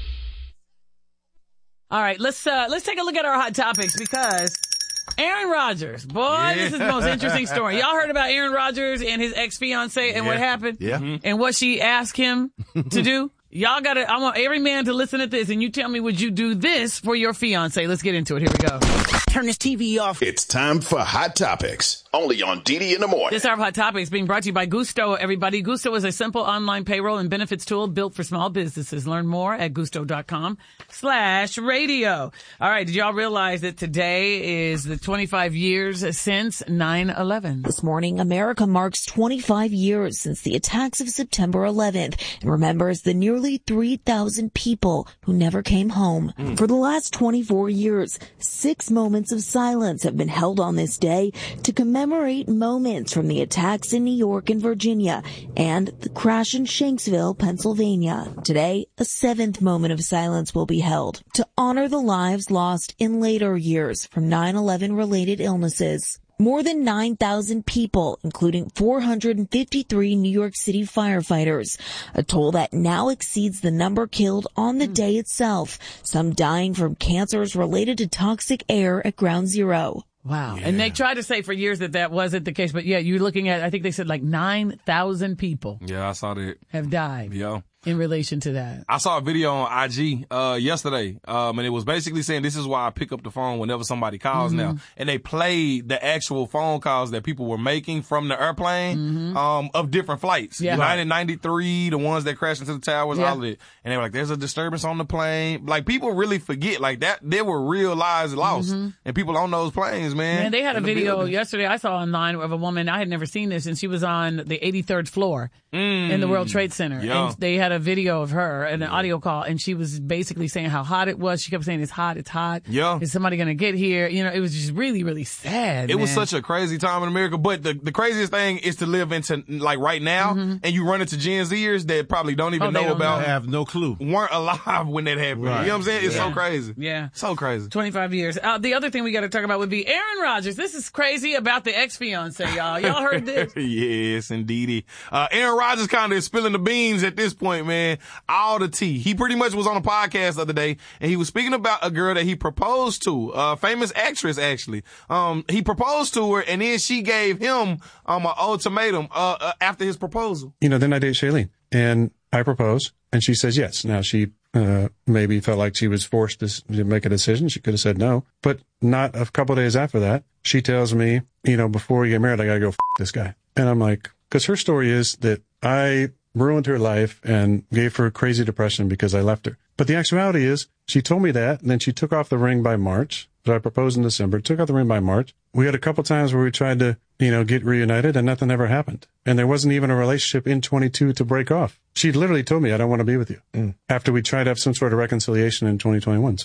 All right, let's uh, let's take a look at our hot topics because Aaron Rodgers, boy, yeah. this is the most interesting story. Y'all heard about Aaron Rodgers and his ex-fiancée and yeah. what happened? Yeah. Mm-hmm. And what she asked him to do? Y'all got to, I want every man to listen to this and you tell me, would you do this for your fiancé? Let's get into it. Here we go. Turn this T V off. It's time for Hot Topics, only on Dee Dee in the morning. This hour of Hot Topics being brought to you by Gusto, everybody. Gusto is a simple online payroll and benefits tool built for small businesses. Learn more at gusto.com slash radio. All right, did y'all realize that today is the twenty-five years since nine eleven? This morning, America marks twenty-five years since the attacks of September eleventh and remembers the nearly three thousand people who never came home. Mm. For the last twenty-four years, six moments of silence have been held on this day to commemorate moments from the attacks in New York and Virginia and the crash in Shanksville, Pennsylvania. Today, a seventh moment of silence will be held to honor the lives lost in later years from nine eleven related illnesses. More than nine thousand people, including four hundred fifty-three New York City firefighters, a toll that now exceeds the number killed on the day itself, some dying from cancers related to toxic air at Ground Zero. Wow. Yeah. And they tried to say for years that that wasn't the case, but yeah, you're looking at, I think they said like nine thousand people. Yeah, I saw that. Have died. Yeah. In relation to that. I saw a video on I G, uh, yesterday, um, and it was basically saying this is why I pick up the phone whenever somebody calls mm-hmm. now. And they played the actual phone calls that people were making from the airplane, mm-hmm. um, of different flights. Yeah. nineteen ninety-three, the ones that crashed into the towers, yeah. all of it. And they were like, there's a disturbance on the plane. Like, people really forget, like, that, there were real lives lost. Mm-hmm. And people on those planes, man. Man, they had a the video building. yesterday I saw online of a woman, I had never seen this, and she was on the eighty-third floor mm. in the World Trade Center. Yeah. And they had a video of her. And an audio call, and she was basically saying how hot it was. She kept saying, it's hot, it's hot. Yeah. Is somebody going to get here? You know, it was just really, really sad. It man. was such a crazy time in America. But the, the craziest thing is to live into, like, right now, mm-hmm. and you run into Gen Zers that probably don't even oh, know don't about. Know. Have no clue. Weren't alive when that happened. Right. You know what I'm saying? It's yeah. so crazy. Yeah. So crazy. twenty-five years. Uh, the other thing we got to talk about would be Aaron Rodgers. This is crazy about the ex-fiancé, y'all. Y'all heard this? Yes, indeedy. Uh, Aaron Rodgers kind of is spilling the beans at this point, man. All the tea. He pretty much was on a podcast the other day, and he was speaking about a girl that he proposed to, a famous actress, actually. Um, he proposed to her, and then she gave him um an ultimatum uh, uh, after his proposal. You know, then I date Shailene, and I propose, and she says yes. Now, she uh maybe felt like she was forced to, to make a decision. She could have said no, but not a couple of days after that, she tells me, you know, before we get married, I got to go f*** this guy. And I'm like, because her story is that I ruined her life and gave her crazy depression because I left her. But the actuality is she told me that, and then she took off the ring by March. So I proposed in December, took off the ring by March. We had a couple times where we tried to, you know, get reunited, and nothing ever happened. And there wasn't even a relationship in twenty-two to break off. She literally told me, I don't want to be with you. Mm. After we tried to have some sort of reconciliation in twenty twenty-one. So I'm like,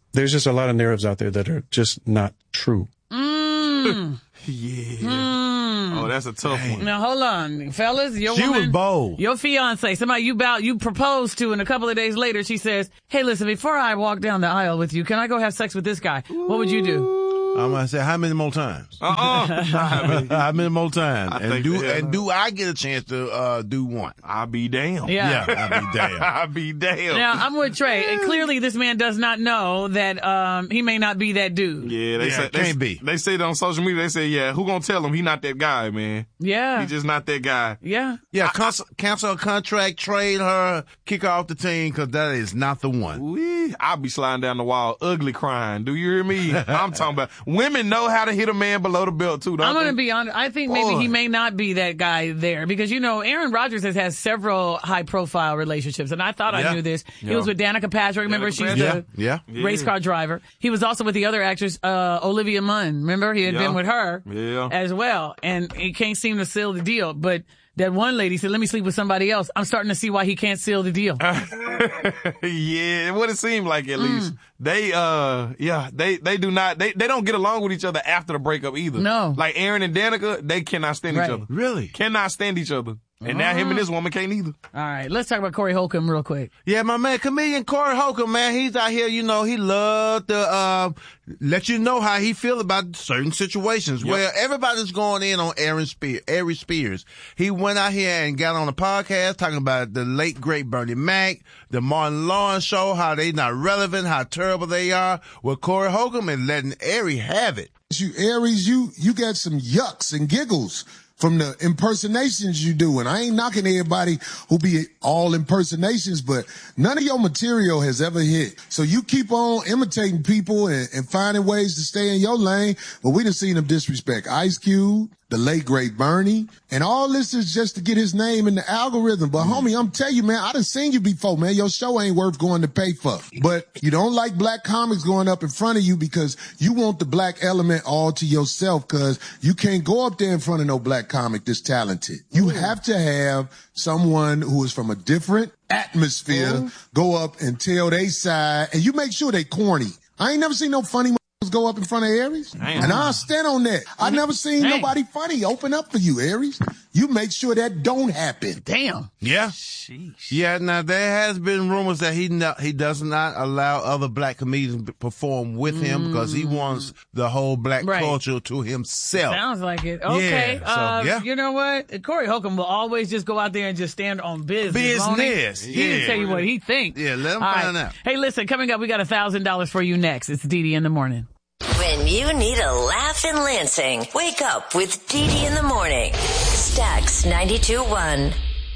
there's just a lot of narratives out there that are just not true. Mm. Yeah. Mm. Oh, that's a tough one. Now hold on, fellas. Your She woman, was bold. Your fiance, somebody you bout, you proposed to, and a couple of days later she says, "Hey, listen, before I walk down the aisle with you, can I go have sex with this guy?" What would you do? I'm gonna say, how many more times? Uh-uh. How many more times? I And think do that- and do I get a chance to uh, do one? I'll be damned. Yeah. Yeah, I'll be damned. I'll be damned. Now I'm with Trey, and clearly this man does not know that um he may not be that dude. Yeah, they Yeah, say it they, can't be. They say it on social media. They say, "Yeah, who gonna tell him he not that guy, man? Yeah, He just not that guy." yeah. Yeah, cancel, cancel a contract, trade her, kick her off the team, because that is not the one. Wee, I'll be sliding down the wall, ugly crying. Do you hear me? I'm talking about women know how to hit a man below the belt too. Don't I'm going they? to be honest. I think maybe Boy. he may not be that guy there because, you know, Aaron Rodgers has had several high profile relationships. And I thought Yeah. I knew this. He Yeah. was with Danica Patrick. Remember, Danica she's Patrick. the Yeah, race car driver. He was also with the other actress, uh, Olivia Munn. Remember, he had Yeah. been with her Yeah. as well. And he can't seem to seal the deal. But that one lady said, "Let me sleep with somebody else." I'm starting to see why he can't seal the deal. Yeah, what it seemed like at least. They, uh, yeah, they, they do not, they, they don't get along with each other after the breakup either. No. Like Aaron and Danica, they cannot stand Right. each other. Really? Cannot stand each other. And now him and this woman can't either. All right, let's talk about Corey Holcomb real quick. Yeah, my man, comedian Corey Holcomb, man, he's out here, you know, he loved to uh, let you know how he feel about certain situations. Yep. Well, everybody's going in on Aaron Spears, Ari Spears. He went out here and got on a podcast talking about the late, great Bernie Mac, the Martin Lawrence show, how they not relevant, how terrible they are. Well, Corey Holcomb is letting Ari have it. You Aries, you you got some yucks and giggles from the impersonations you do. And I ain't knocking everybody who be all impersonations, but none of your material has ever hit. So you keep on imitating people and, and finding ways to stay in your lane. But we done seen them disrespect Ice Cube, the late great Bernie, and all this is just to get his name in the algorithm. But homie, I'm telling you, man, I done seen you before, man. Your show ain't worth going to pay for. But you don't like black comics going up in front of you because you want the black element all to yourself, because you can't go up there in front of no black comic this talented. You have to have someone who is from a different atmosphere go up and tell they side, and you make sure they corny. I ain't never seen no funny go up in front of Aries. Damn. And I'll stand on that. I never seen Damn. nobody funny open up for you, Aries. You make sure that don't happen. Damn. Yeah. Yeah, now there has been rumors that he not, he does not allow other black comedians to perform with him because he wants the whole black Right. culture to himself. Sounds like it. Okay. Yeah, so, uh, yeah. You know what? Corey Holcomb will always just go out there and just stand on business. won't he? Business, He didn't yeah. tell you what he thinks. Yeah, let him All find right. out. Hey, listen, coming up, we got a thousand dollars for you next. It's Dee Dee in the morning. When you need a laugh in Lansing, wake up with Dee Dee in the morning. Stax ninety-two point one.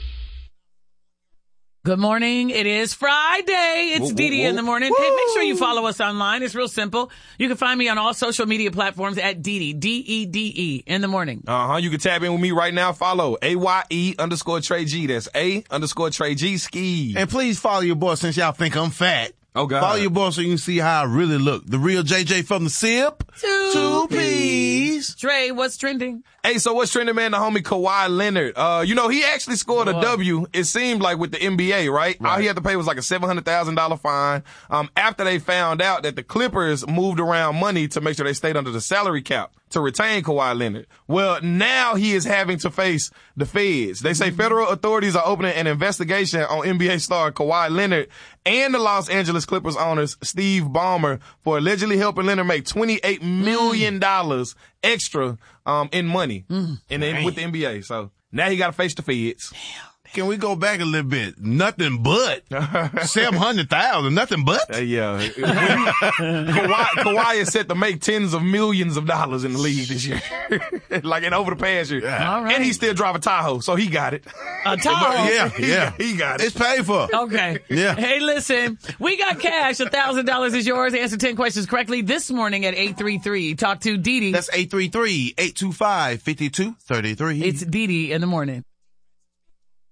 Good morning. It is Friday. It's Whoa, Dee Dee whoa, in the morning. Hey, make sure you follow us online. It's real simple. You can find me on all social media platforms at Dee Dee, D E D E, in the morning. Uh-huh. You can tap in with me right now. Follow A Y E underscore Trey G. That's A underscore Trey G ski. And please follow your boy since y'all think I'm fat. Oh, God. Follow your boy so you can see how I really look. The real J J from the SIP. Two, Two P's. Trey, what's trending? Hey, so what's trending, man? The homie Kawhi Leonard. Uh, you know, he actually scored a Boy. W, it seemed like, with the N B A, right? All he had to pay was like a seven hundred thousand dollars fine. Um, after they found out that the Clippers moved around money to make sure they stayed under the salary cap to retain Kawhi Leonard. Well, now he is having to face the feds. They say federal authorities are opening an investigation on N B A star Kawhi Leonard and the Los Angeles Clippers owners Steve Ballmer for allegedly helping Leonard make twenty-eight million dollars extra um, in money Mm. and then with the N B A. So now he got to face the feds. Can we go back a little bit? Nothing but seven hundred thousand. Nothing but. Uh, yeah, Kawhi, Kawhi is set to make tens of millions of dollars in the league this year, like in over the past year. All right. And he still drive a Tahoe, so he got it. A Tahoe? Yeah, He- yeah. he got it. It's paid for. Okay. Yeah. Hey, listen, we got cash. A thousand dollars is yours. Answer ten questions correctly this morning at eight three three. Talk to Dee Dee. That's eight three three, eight two five, five two three three. It's Dee Dee in the morning.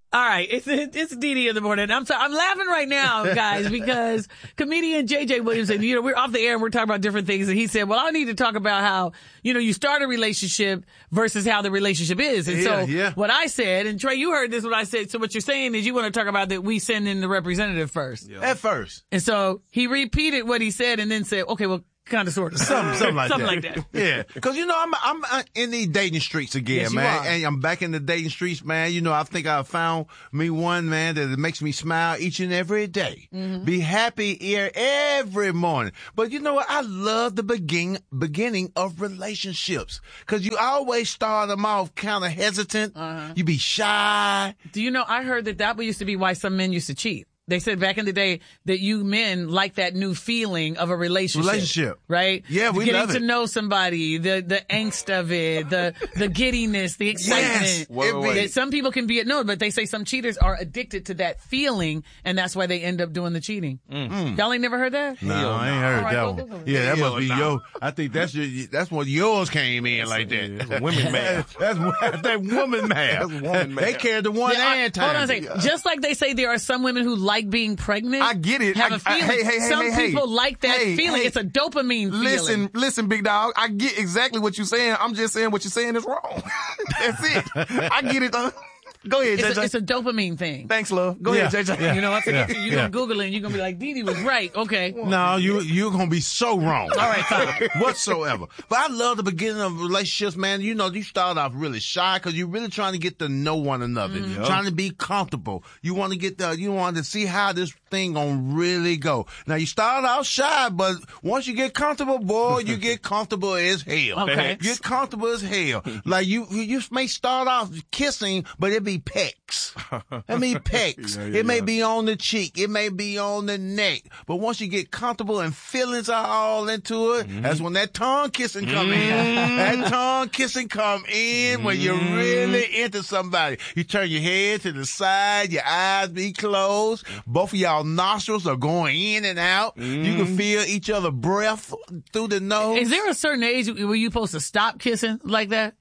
All right, it's it's D D in the morning. I'm sorry, I'm laughing right now, guys, because comedian J J Williamson, you know, we're off the air and we're talking about different things, and he said, "Well, I need to talk about how, you know, you start a relationship versus how the relationship is." And yeah, so, yeah. what I said, and Trey, you heard this, what I said. So, what you're saying is you want to talk about that we send in the representative first, yeah. At first, and so he repeated what he said, and then said, "Okay, well." Kind of, sort of, something, something like something that. like that. Yeah, because you know I'm I'm uh, in these dating streets again, yes, man, and I'm back in the dating streets, man. You know, I think I found me one, man, that makes me smile each and every day. Mm-hmm. Be happy here every morning. But you know what? I love the begin beginning of relationships because you always start them off kind of hesitant. Uh-huh. You be shy. Do you know? I heard that that used to be why some men used to cheat. They said back in the day that you men like that new feeling of a relationship. Relationship. Right? Yeah, we Getting love it. to know somebody, the the angst of it, the the giddiness, the excitement. Yes. Wait, wait, wait. Some people can be, no, but they say some cheaters are addicted to that feeling, and that's why they end up doing the cheating. Mm. Y'all ain't never heard that? No, I ain't heard right, that go, one. go, go. Yeah, that Hell must be no. your, I think that's your, that's what yours came in like that. That's a women math. That's, that's that woman math. That's woman math. They carried the one Yeah, I- and time. Hold on a second. Just like they say there are some women who like being pregnant. I get it. Have I- a feeling. I- hey, hey, hey, some hey, hey. people like that Hey, feeling. hey. It's a dopamine feeling. Listen, listen, big dog. I get exactly what you're saying. I'm just saying what you're saying is wrong. That's it. I get it. Uh, go ahead, J J. It's a, it's a dopamine thing. Thanks, love. Go Yeah, ahead, J J. yeah. You know, I forget Yeah, you. You're yeah. gonna Google it and you're gonna be like, Dee Dee was right. Okay. No, you you're gonna be so wrong. All right, fine. Whatsoever. But I love the beginning of relationships, man. You know, you start off really shy because you're really trying to get to know one another, Mm-hmm. trying to be comfortable. You want to get the, you want to see how this thing gonna really go. Now you start out shy, but once you get comfortable, boy, you get comfortable as hell. Okay. You get comfortable as hell. Like you, you may start off kissing, but it be pecks. It may pecks. Yeah, yeah, it may yeah. be on the cheek. It may be on the neck. But once you get comfortable and feelings are all into it, Mm-hmm. that's when that tongue kissing come in. That tongue kissing come in when you're Mm-hmm. really into somebody. You turn your head to the side, your eyes be closed. Both of y'all nostrils are going in and out. You Mm-hmm. can feel each other breath through the nose. Is there a certain age where you're supposed to stop kissing like that?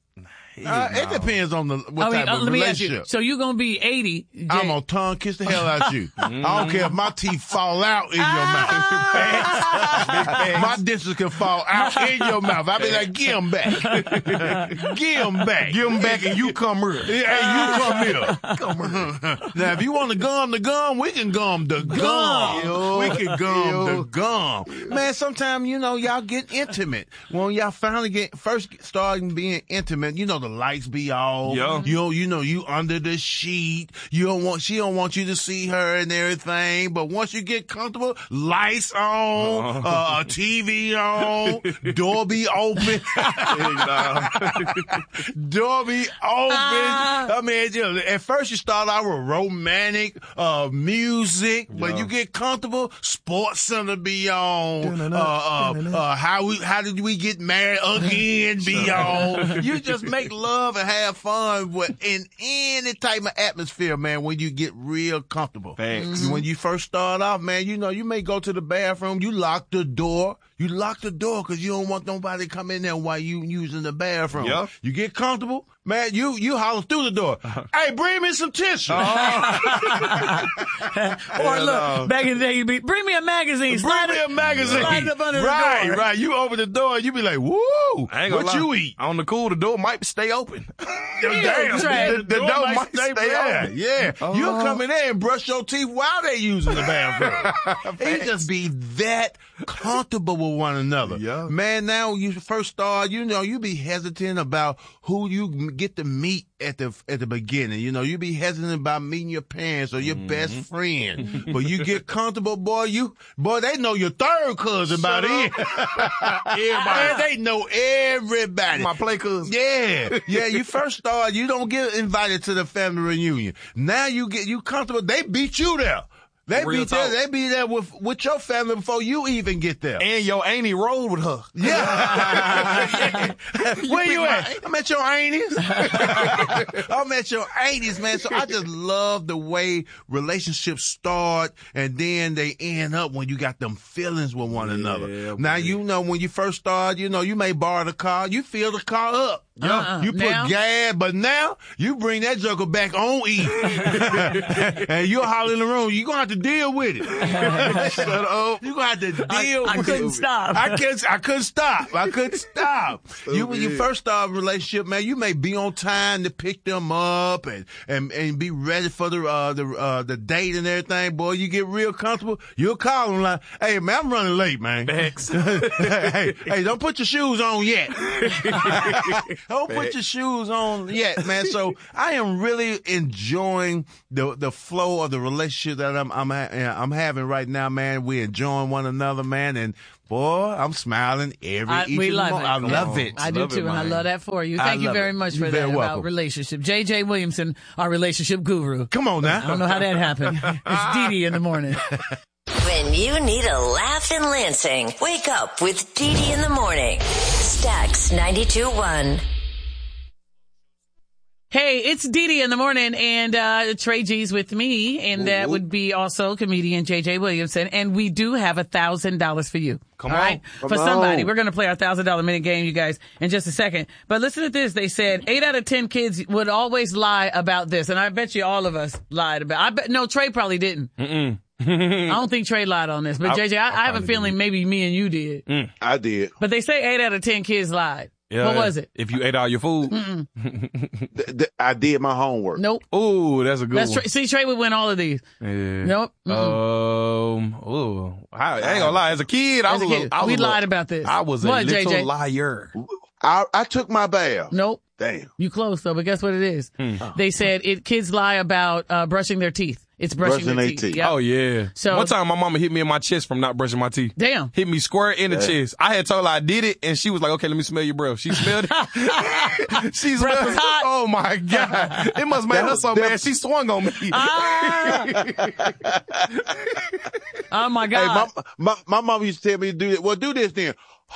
Uh, it depends on the what I mean, type uh, of let me ask you. relationship. So you're gonna be eighty. Jay. I'm gonna tongue kiss the hell out you. I don't care if my teeth fall out in your Ah! mouth. My dentures can fall out in your mouth. I be like, give them back. Give them back. Give them back and you come here. Yeah, hey, you come here. Come here. Now, if you want to gum the gum, we can gum the gum. Yo. We can gum Yo. the gum. Man, sometimes, you know, y'all get intimate. When y'all finally get, first starting being intimate, you know, the lights be off. Yeah. You know, you know, you under the sheet. You don't want, she don't want you to see her and everything. But once you get comfortable, lights on, uh, T V on, door be open. Door be open. I mean, you know, at first you start out with romantic, uh, music. When you get comfortable, Sports Center be on. Uh, uh, uh, how we, how did we get married again be on. You just make love and have fun with, in any type of atmosphere, man, when you get real comfortable. Thanks. When you first start off, man, you know, you may go to the bathroom, you lock the door. You lock the door because you don't want nobody to come in there while you using the bathroom. Yeah. You get comfortable, man, you, you holler through the door. Hey, bring me some tissue. Or look, back in the day, you'd be, bring me a magazine. Slide Bring me it- a magazine. Slide it up under right, the door. right. You open the door and you be like, woo, I ain't gonna what lie. you eat? On the cool, the door might stay open. Damn, Trey. the, the door, door might might stay, stay there. open. Yeah, Oh. you'll come in there and brush your teeth while they using the bathroom. You just be that comfortable with one another. Yeah. Man, now when you first start, you know, you be hesitant about who you m- get to meet at the at the beginning. You know, you be hesitant about meeting your parents or your best friend. But you get comfortable, boy, you boy, they know your third cousin about it. Everybody. They know everybody. My play cousin. Yeah, yeah. You first start, you don't get invited to the family reunion. Now you get you comfortable. They beat you there. They Real be there. talk. They be there with with your family before you even get there. And your auntie rolled with her. Yeah. Where you at? I'm at your aunties. I'm at your aunties, man. So I just love the way relationships start and then they end up when you got them feelings with one another. Now, boy. you know, when you first start, you know, you may borrow the car. You fill the car up. Yo, Uh-uh. you put Now? gas, but now you bring that joker back on E. And you'll holler in the room. You're going to have to deal with it. Shut up. You're going to have to deal I, with I couldn't it. stop. I couldn't, I couldn't stop. I couldn't stop. You, when you first start a relationship, man, you may be on time to pick them up and, and, and be ready for the, uh, the, uh, the date and everything. Boy, you get real comfortable. You'll call them like, hey, man, I'm running late, man. Thanks. hey, hey, don't put your shoes on yet. Don't put your shoes on yet, man. So I am really enjoying the the flow of the relationship that I'm I'm I'm having right now, man. We're enjoying one another, man, and boy, I'm smiling every. I, each we of the love mo- it. I love it. I do Love too, it, and I man. love that for you. I Thank you love very it. much You're for very that welcome. about relationship. J J Williamson, our relationship guru. Come on now. I don't know how that happened. It's Dee Dee in the morning. When you need a laugh in Lansing, wake up with Dee Dee in the morning. Stax ninety-two point one. Hey, it's Dee Dee in the morning, and uh Trey G's with me, and that would be also comedian J J Williamson, and we do have a thousand dollars for you. Come all on. right? Come For somebody. on. We're going to play our thousand dollar minute game, you guys, in just a second. But listen to this. They said eight out of ten kids would always lie about this, and I bet you all of us lied about. I bet no, Trey probably didn't. Mm-mm. I don't think Trey lied on this, but I- J J, I, I I have a probably feeling maybe me and you did. Mm. I did. But they say eight out of ten kids lied. Yeah, What was it? If you ate all your food. Mm-mm. Th- th- I did my homework. Nope. Ooh, that's a good That's one. Trey. See, Trey would win all of these. Yeah. Nope. Um. Ooh. I, I ain't gonna lie. As a kid, I As was a a kid, little. I was we a little- lied about this. I was a What, little J J? liar. I, I took my bath. Nope. Damn. You close though, but guess what it is? Hmm. They said it. Kids lie about uh, brushing their teeth. It's brushing, Brushing their their teeth. teeth. Yep. Oh yeah. So- one time my mama hit me in my chest from not brushing my teeth. Damn. Hit me square in the Yeah. chest. I had told her I did it, and she was like, "Okay, let me smell your breath." She smelled it. she Breath smelled was hot. Oh my god! It must make That her was- so that- mad. She swung on me. Ah. Oh my Hey, God. my, my my mom used to tell me to do this. Well, do this then.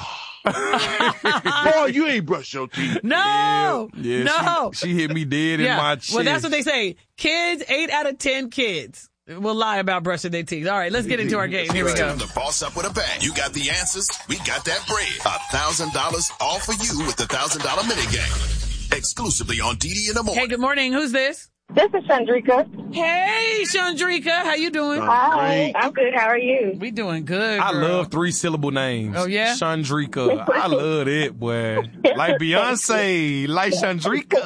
Boy, you ain't brushed your teeth. no. Yeah, no. She, she hit me dead in my chest. Well, that's what they say. Kids, eight out of ten kids will lie about brushing their teeth. All right, let's get into our game. Here we go. The boss up with a bang. You got the answers. We got that bread. A thousand dollars all for you with the thousand dollar minute game. Exclusively on D D in the morning. Hey, good morning. Who's this? This is Chandrika. Hey, Chandrika. How you doing? Hi, I'm good. How are you? We doing good. I girl. love three syllable names. Oh, yeah? Chandrika. I love it, boy. Like Beyonce, like Chandrika.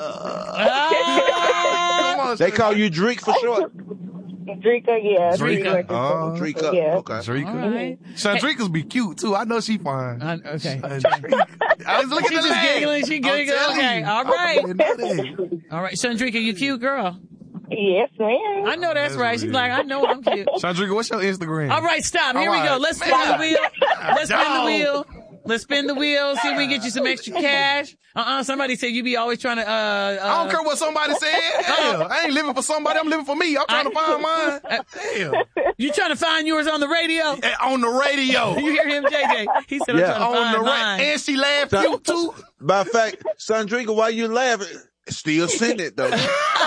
Ah. Come on, They call you Drake for short. Drika, yeah. Drika. Oh, Drika. Yeah. Okay. Chandrika. All right. Chandrika's be cute too. I know she fine. Uh, okay. I was looking She at the just leg. giggling. She I'm giggling. telling Okay. you. All right. I know that. All right. Chandrika, you cute girl. Yes, ma'am. I know that's That's right. She's weird. like, I know I'm cute. Chandrika, what's your Instagram? All right, stop. Here All we go. right. Let's spin Man. the wheel. Let's spin the Dog. wheel. Let's spin the wheel. See if we can get you some extra cash. Uh-uh. Somebody said you be always trying to, uh, uh I don't care what somebody said. Hell, I ain't living for somebody. I'm living for me. I'm trying to find mine. Hell. You trying to find yours on the radio? Eh, On the radio. You hear him, J J? He said, I'm Yeah. trying to On find the mine. radio. And she laughed cute too. By fact, Sandrika, why you laughing? Still send it though. Spin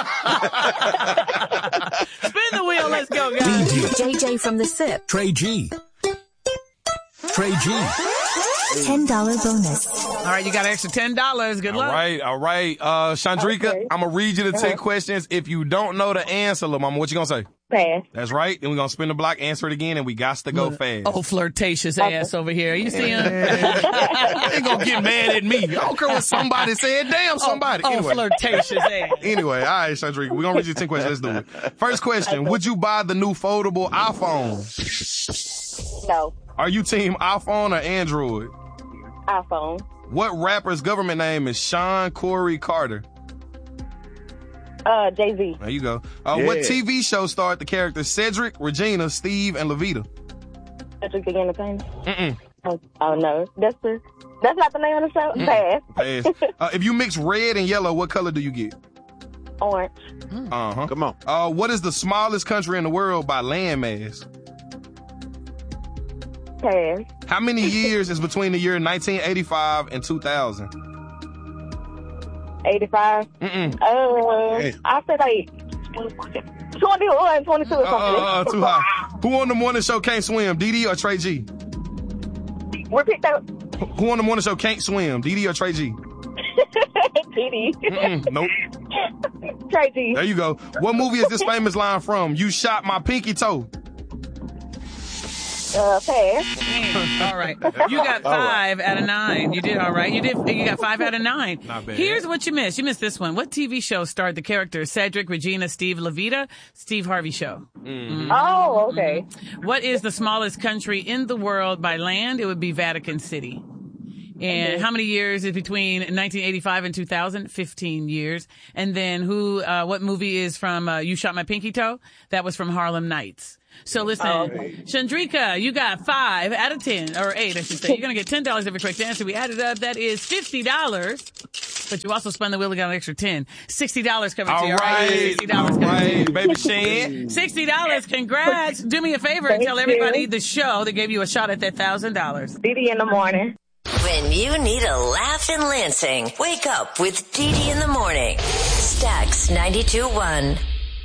the wheel. Let's go, guys. J J from the S I P. Trey G. Trey G. ten dollar bonus. All right, you got an extra ten dollars. Good All luck. right, all right. Uh, Chandrika, Okay. I'm going to read you the ten questions. If you don't know the answer, little mama, what you going to say? Pass. That's right. Then we're going to spin the block, answer it again, and we got to go fast. Oh, flirtatious ass over here. You see him? They ain't going to get mad at me. I don't care what somebody said. Damn somebody. Oh, oh anyway. flirtatious ass. Anyway, all right, Chandrika, we're going to read you ten questions. Let's do it. First question. Would you buy the new foldable iPhone? No. Are you team iPhone or Android? iPhone. What rapper's government name is Sean Corey Carter? Uh, Jay-Z. There you go. Uh, Yeah. What T V show starred the characters Cedric, Regina, Steve, and Levita? Cedric the Entertainer. Mm-mm. Oh, oh, no. That's the, that's not the name of the show? Mm. Pass. Pass. Uh, if you mix red and yellow, what color do you get? Orange. Uh-huh. Come on. Uh, what is the smallest country in the world by landmass? Pass. How many years is between the year nineteen eighty-five and two thousand? eighty-five. Mm-mm. Uh, Hey. I said like twenty-one, twenty-two or Uh, something. uh, uh, too high. Who on the morning show can't swim, Dee Dee or Trey G? Repeat that. Who on the morning show can't swim, Dee Dee or Trey G? Petey. Mm, nope. Tracy. There you go. What movie is this famous line from? You shot my pinky toe. Uh, pass. All right. You got five out of nine. You did all right. You did. You got five out of nine. Not bad. Here's what you missed. You missed this one. What T V show starred the characters Cedric, Regina, Steve Levita, Steve Harvey Show? Mm. Oh, okay. What is the smallest country in the world by land? It would be Vatican City. And how many years is between nineteen eighty-five and two thousand? fifteen years. And then who, uh, what movie is from, uh, You Shot My Pinky Toe? That was from Harlem Nights. So listen, Oh, okay. Chandrika, you got five out of ten, or eight, I should say. You're going to get ten dollars every correct answer. We added up. That is fifty dollars. But you also spun the wheel and got an extra ten. sixty dollars coming to All you. right. sixty dollars All coming to you. right, baby Shan. sixty dollars. Congrats. Do me a favor and Thank tell everybody you. the show that gave you a shot at that one thousand dollars. Dee Dee in the morning. When you need a laugh in Lansing, wake up with Dee Dee in the morning. Stax ninety-two point one.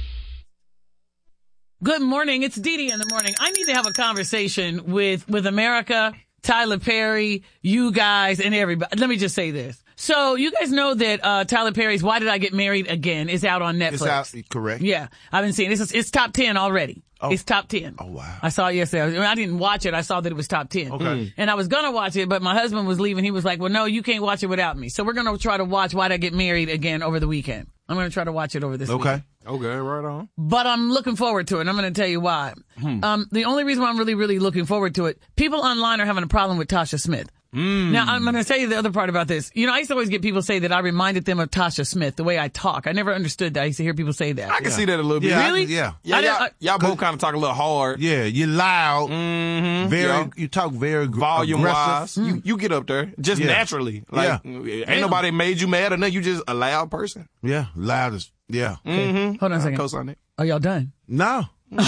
Good morning. It's Dee Dee in the morning. I need to have a conversation with, with America, Tyler Perry, you guys, and everybody. Let me just say this. So you guys know that uh Tyler Perry's Why Did I Get Married Again is out on Netflix. It's out, correct? Yeah, I've been seeing it. It's, it's top ten already. Oh. It's top ten. Oh, wow. I saw it yesterday. I, mean, I didn't watch it. I saw that it was top ten. Okay. And I was going to watch it, but my husband was leaving. He was like, well, no, you can't watch it without me. So we're going to try to watch Why Did I Get Married Again over the weekend. I'm going to try to watch it over this Okay. weekend. Okay, right on. But I'm looking forward to it. And I'm going to tell you why. Hmm. Um, the only reason why I'm really, really looking forward to it, people online are having a problem with Tasha Smith. Mm. Now, I'm going to tell you the other part about this. You know, I used to always get people say that I reminded them of Tasha Smith, the way I talk. I never understood that. I used to hear people say that. I can see that a little bit. Yeah, I- Really? yeah. Yeah, I didn't- y'all, I- y'all both kind of talk a little hard. Yeah, you're loud. Mm-hmm. Very, Yeah. you talk very gr- Volume aggressive. wise, you, you get up there just Yeah. naturally. Like, ain't nobody made you mad or nothing. You just a loud person. Yeah, loud as, yeah. Mm-hmm. Hold on a second. Co-sign it. Are y'all done? No. no,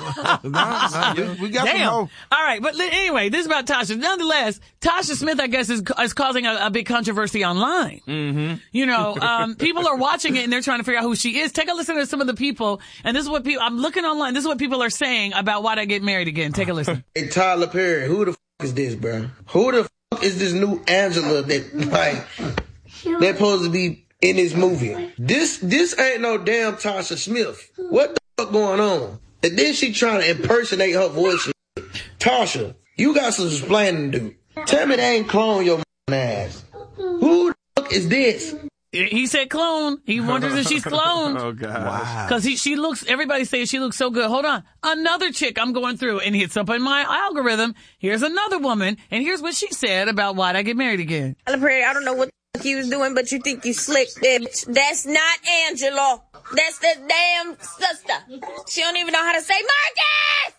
no, we, we got Damn. some more. All right. But li- anyway, this is about Tasha. Nonetheless, Tasha Smith, I guess, is, is causing a, a big controversy online. Mm-hmm. You know, um, people are watching it and they're trying to figure out who she is. Take a listen to some of the people. And this is what people, I'm looking online. This is what people are saying about Why'd I Get Married Again. Take a listen. Hey, Tyler Perry, who the f*** is this, bro? Who the f*** is this new Angela that, like, they're supposed to be in this movie? This, this ain't no damn Tasha Smith. What the f*** going on? And then she trying to impersonate her voice. Tasha, you got some explaining to do. Tell me they ain't clone your ass. Who the fuck is this? He said clone. He wonders if she's cloned. Oh, God. Wow. Cause he, she looks, everybody says she looks so good. Hold on. Another chick I'm going through and hits up in my algorithm. Here's another woman. And here's what she said about Why'd I Get Married Again. Tyler Perry, I don't know what the fuck you was doing, but you think you slick, bitch. That's not Angela. That's the damn sister. She don't even know how to say Marcus!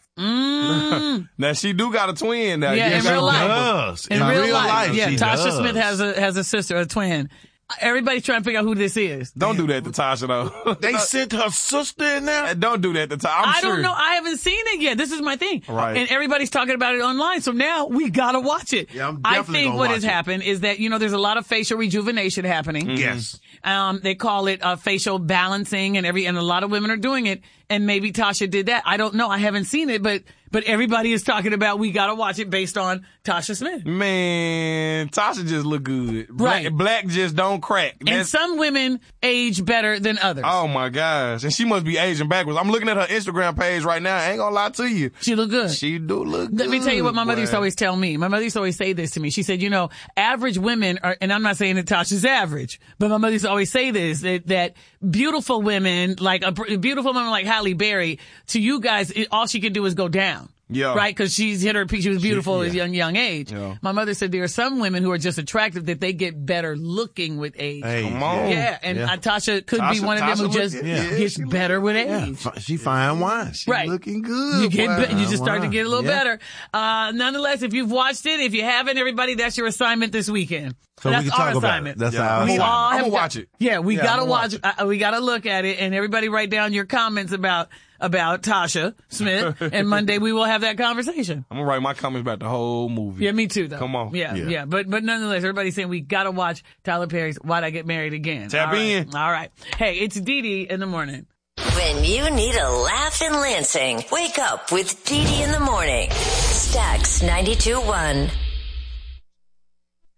Mm. Now she do got a twin now. Yeah, Yes, in real she life. does. In, real, life. Yeah, she Tasha does. Smith has a, has a sister, a twin. Everybody's trying to figure out who this is. Don't do that to Tasha though. They sent her sister in there? Don't do that to Tasha. I'm I sure. don't know. I haven't seen it yet. This is my thing. Right. And everybody's talking about it online. So now we gotta watch it. Yeah, I'm I definitely think gonna what watch has it. happened is that, you know, there's a lot of facial rejuvenation happening. Mm-hmm. Yes. Um, they call it uh, facial balancing and every, and a lot of women are doing it. And maybe Tasha did that. I don't know. I haven't seen it, but, but everybody is talking about we gotta watch it based on Tasha Smith. Man, Tasha just look good. Black, Right. black just don't crack. And That's- some women age better than others. Oh my gosh. And she must be aging backwards. I'm looking at her Instagram page right now. I ain't gonna lie to you. She look good. She do look good. Let me tell you what my mother used to boy. always tell me. My mother used to always say this to me. She said, you know, average women are, and I'm not saying that Tasha's average, but my mother used to always say this, that, that beautiful women, like a br- beautiful woman like Halle Berry, to you guys, it, all she can do is go down. Yeah. Right? Cause she's hit her peak. She was beautiful She- at a yeah. young, young age. Yeah. My mother said there are some women who are just attractive that they get better looking with age. Hey, Come on. Yeah. And Yeah. uh, Tasha could be Tasha- one of them Tasha who look- just yeah, gets she look- better with Yeah, age. fi- she fine wine. She Right. looking good. You get, boy. be- you just start to Wow. get a little Yeah. better. Uh, nonetheless, if you've watched it, if you haven't, everybody, that's your assignment this weekend. So we that's can our talk about assignment. it. That's Yeah. our We assignment. all I'ma have got- watch it. Yeah, we Yeah, gotta I'ma watch. watch Uh, we gotta look at it, and everybody write down your comments about about Tasha Smith. And Monday we will have that conversation. I'm gonna write my comments about the whole movie. Yeah, me too. Though. Come on. Yeah, yeah, Yeah. But but nonetheless, everybody's saying we gotta watch Tyler Perry's "Why'd I Get Married Again." Tap All right. in. All right. Hey, it's Dee Dee in the morning. When you need a laugh in Lansing, wake up with Dee Dee in the morning. Stax ninety-two point one.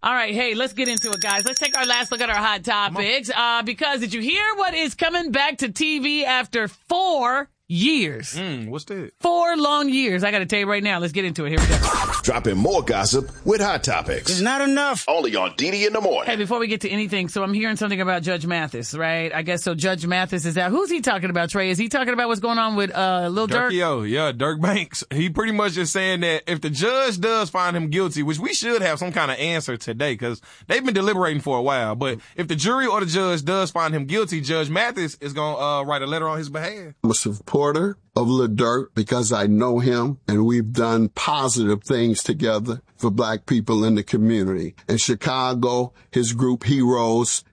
All right, hey, let's get into it, guys. Let's take our last look at our hot topics. Uh, because did you hear what is coming back to T V after four years? Mm, what's that? Four long years. I got to tell you right now. Let's get into it. Here we go. Dropping more gossip with Hot Topics. It's not enough. Only on D D in the morning. Hey, before we get to anything, so I'm hearing something about Judge Mathis, right? I guess so. Judge Mathis is out. Who's he talking about, Trey? Is he talking about what's going on with uh, Lil Durk? Yo, yeah, Dirk Banks. He pretty much just saying that if the judge does find him guilty, which we should have some kind of answer today because they've been deliberating for a while, but if the jury or the judge does find him guilty, Judge Mathis is going to uh, write a letter on his behalf. I'm a supporter of Lil Durk because I know him and we've done positive things together for black people in the community. In Chicago, his group Heroes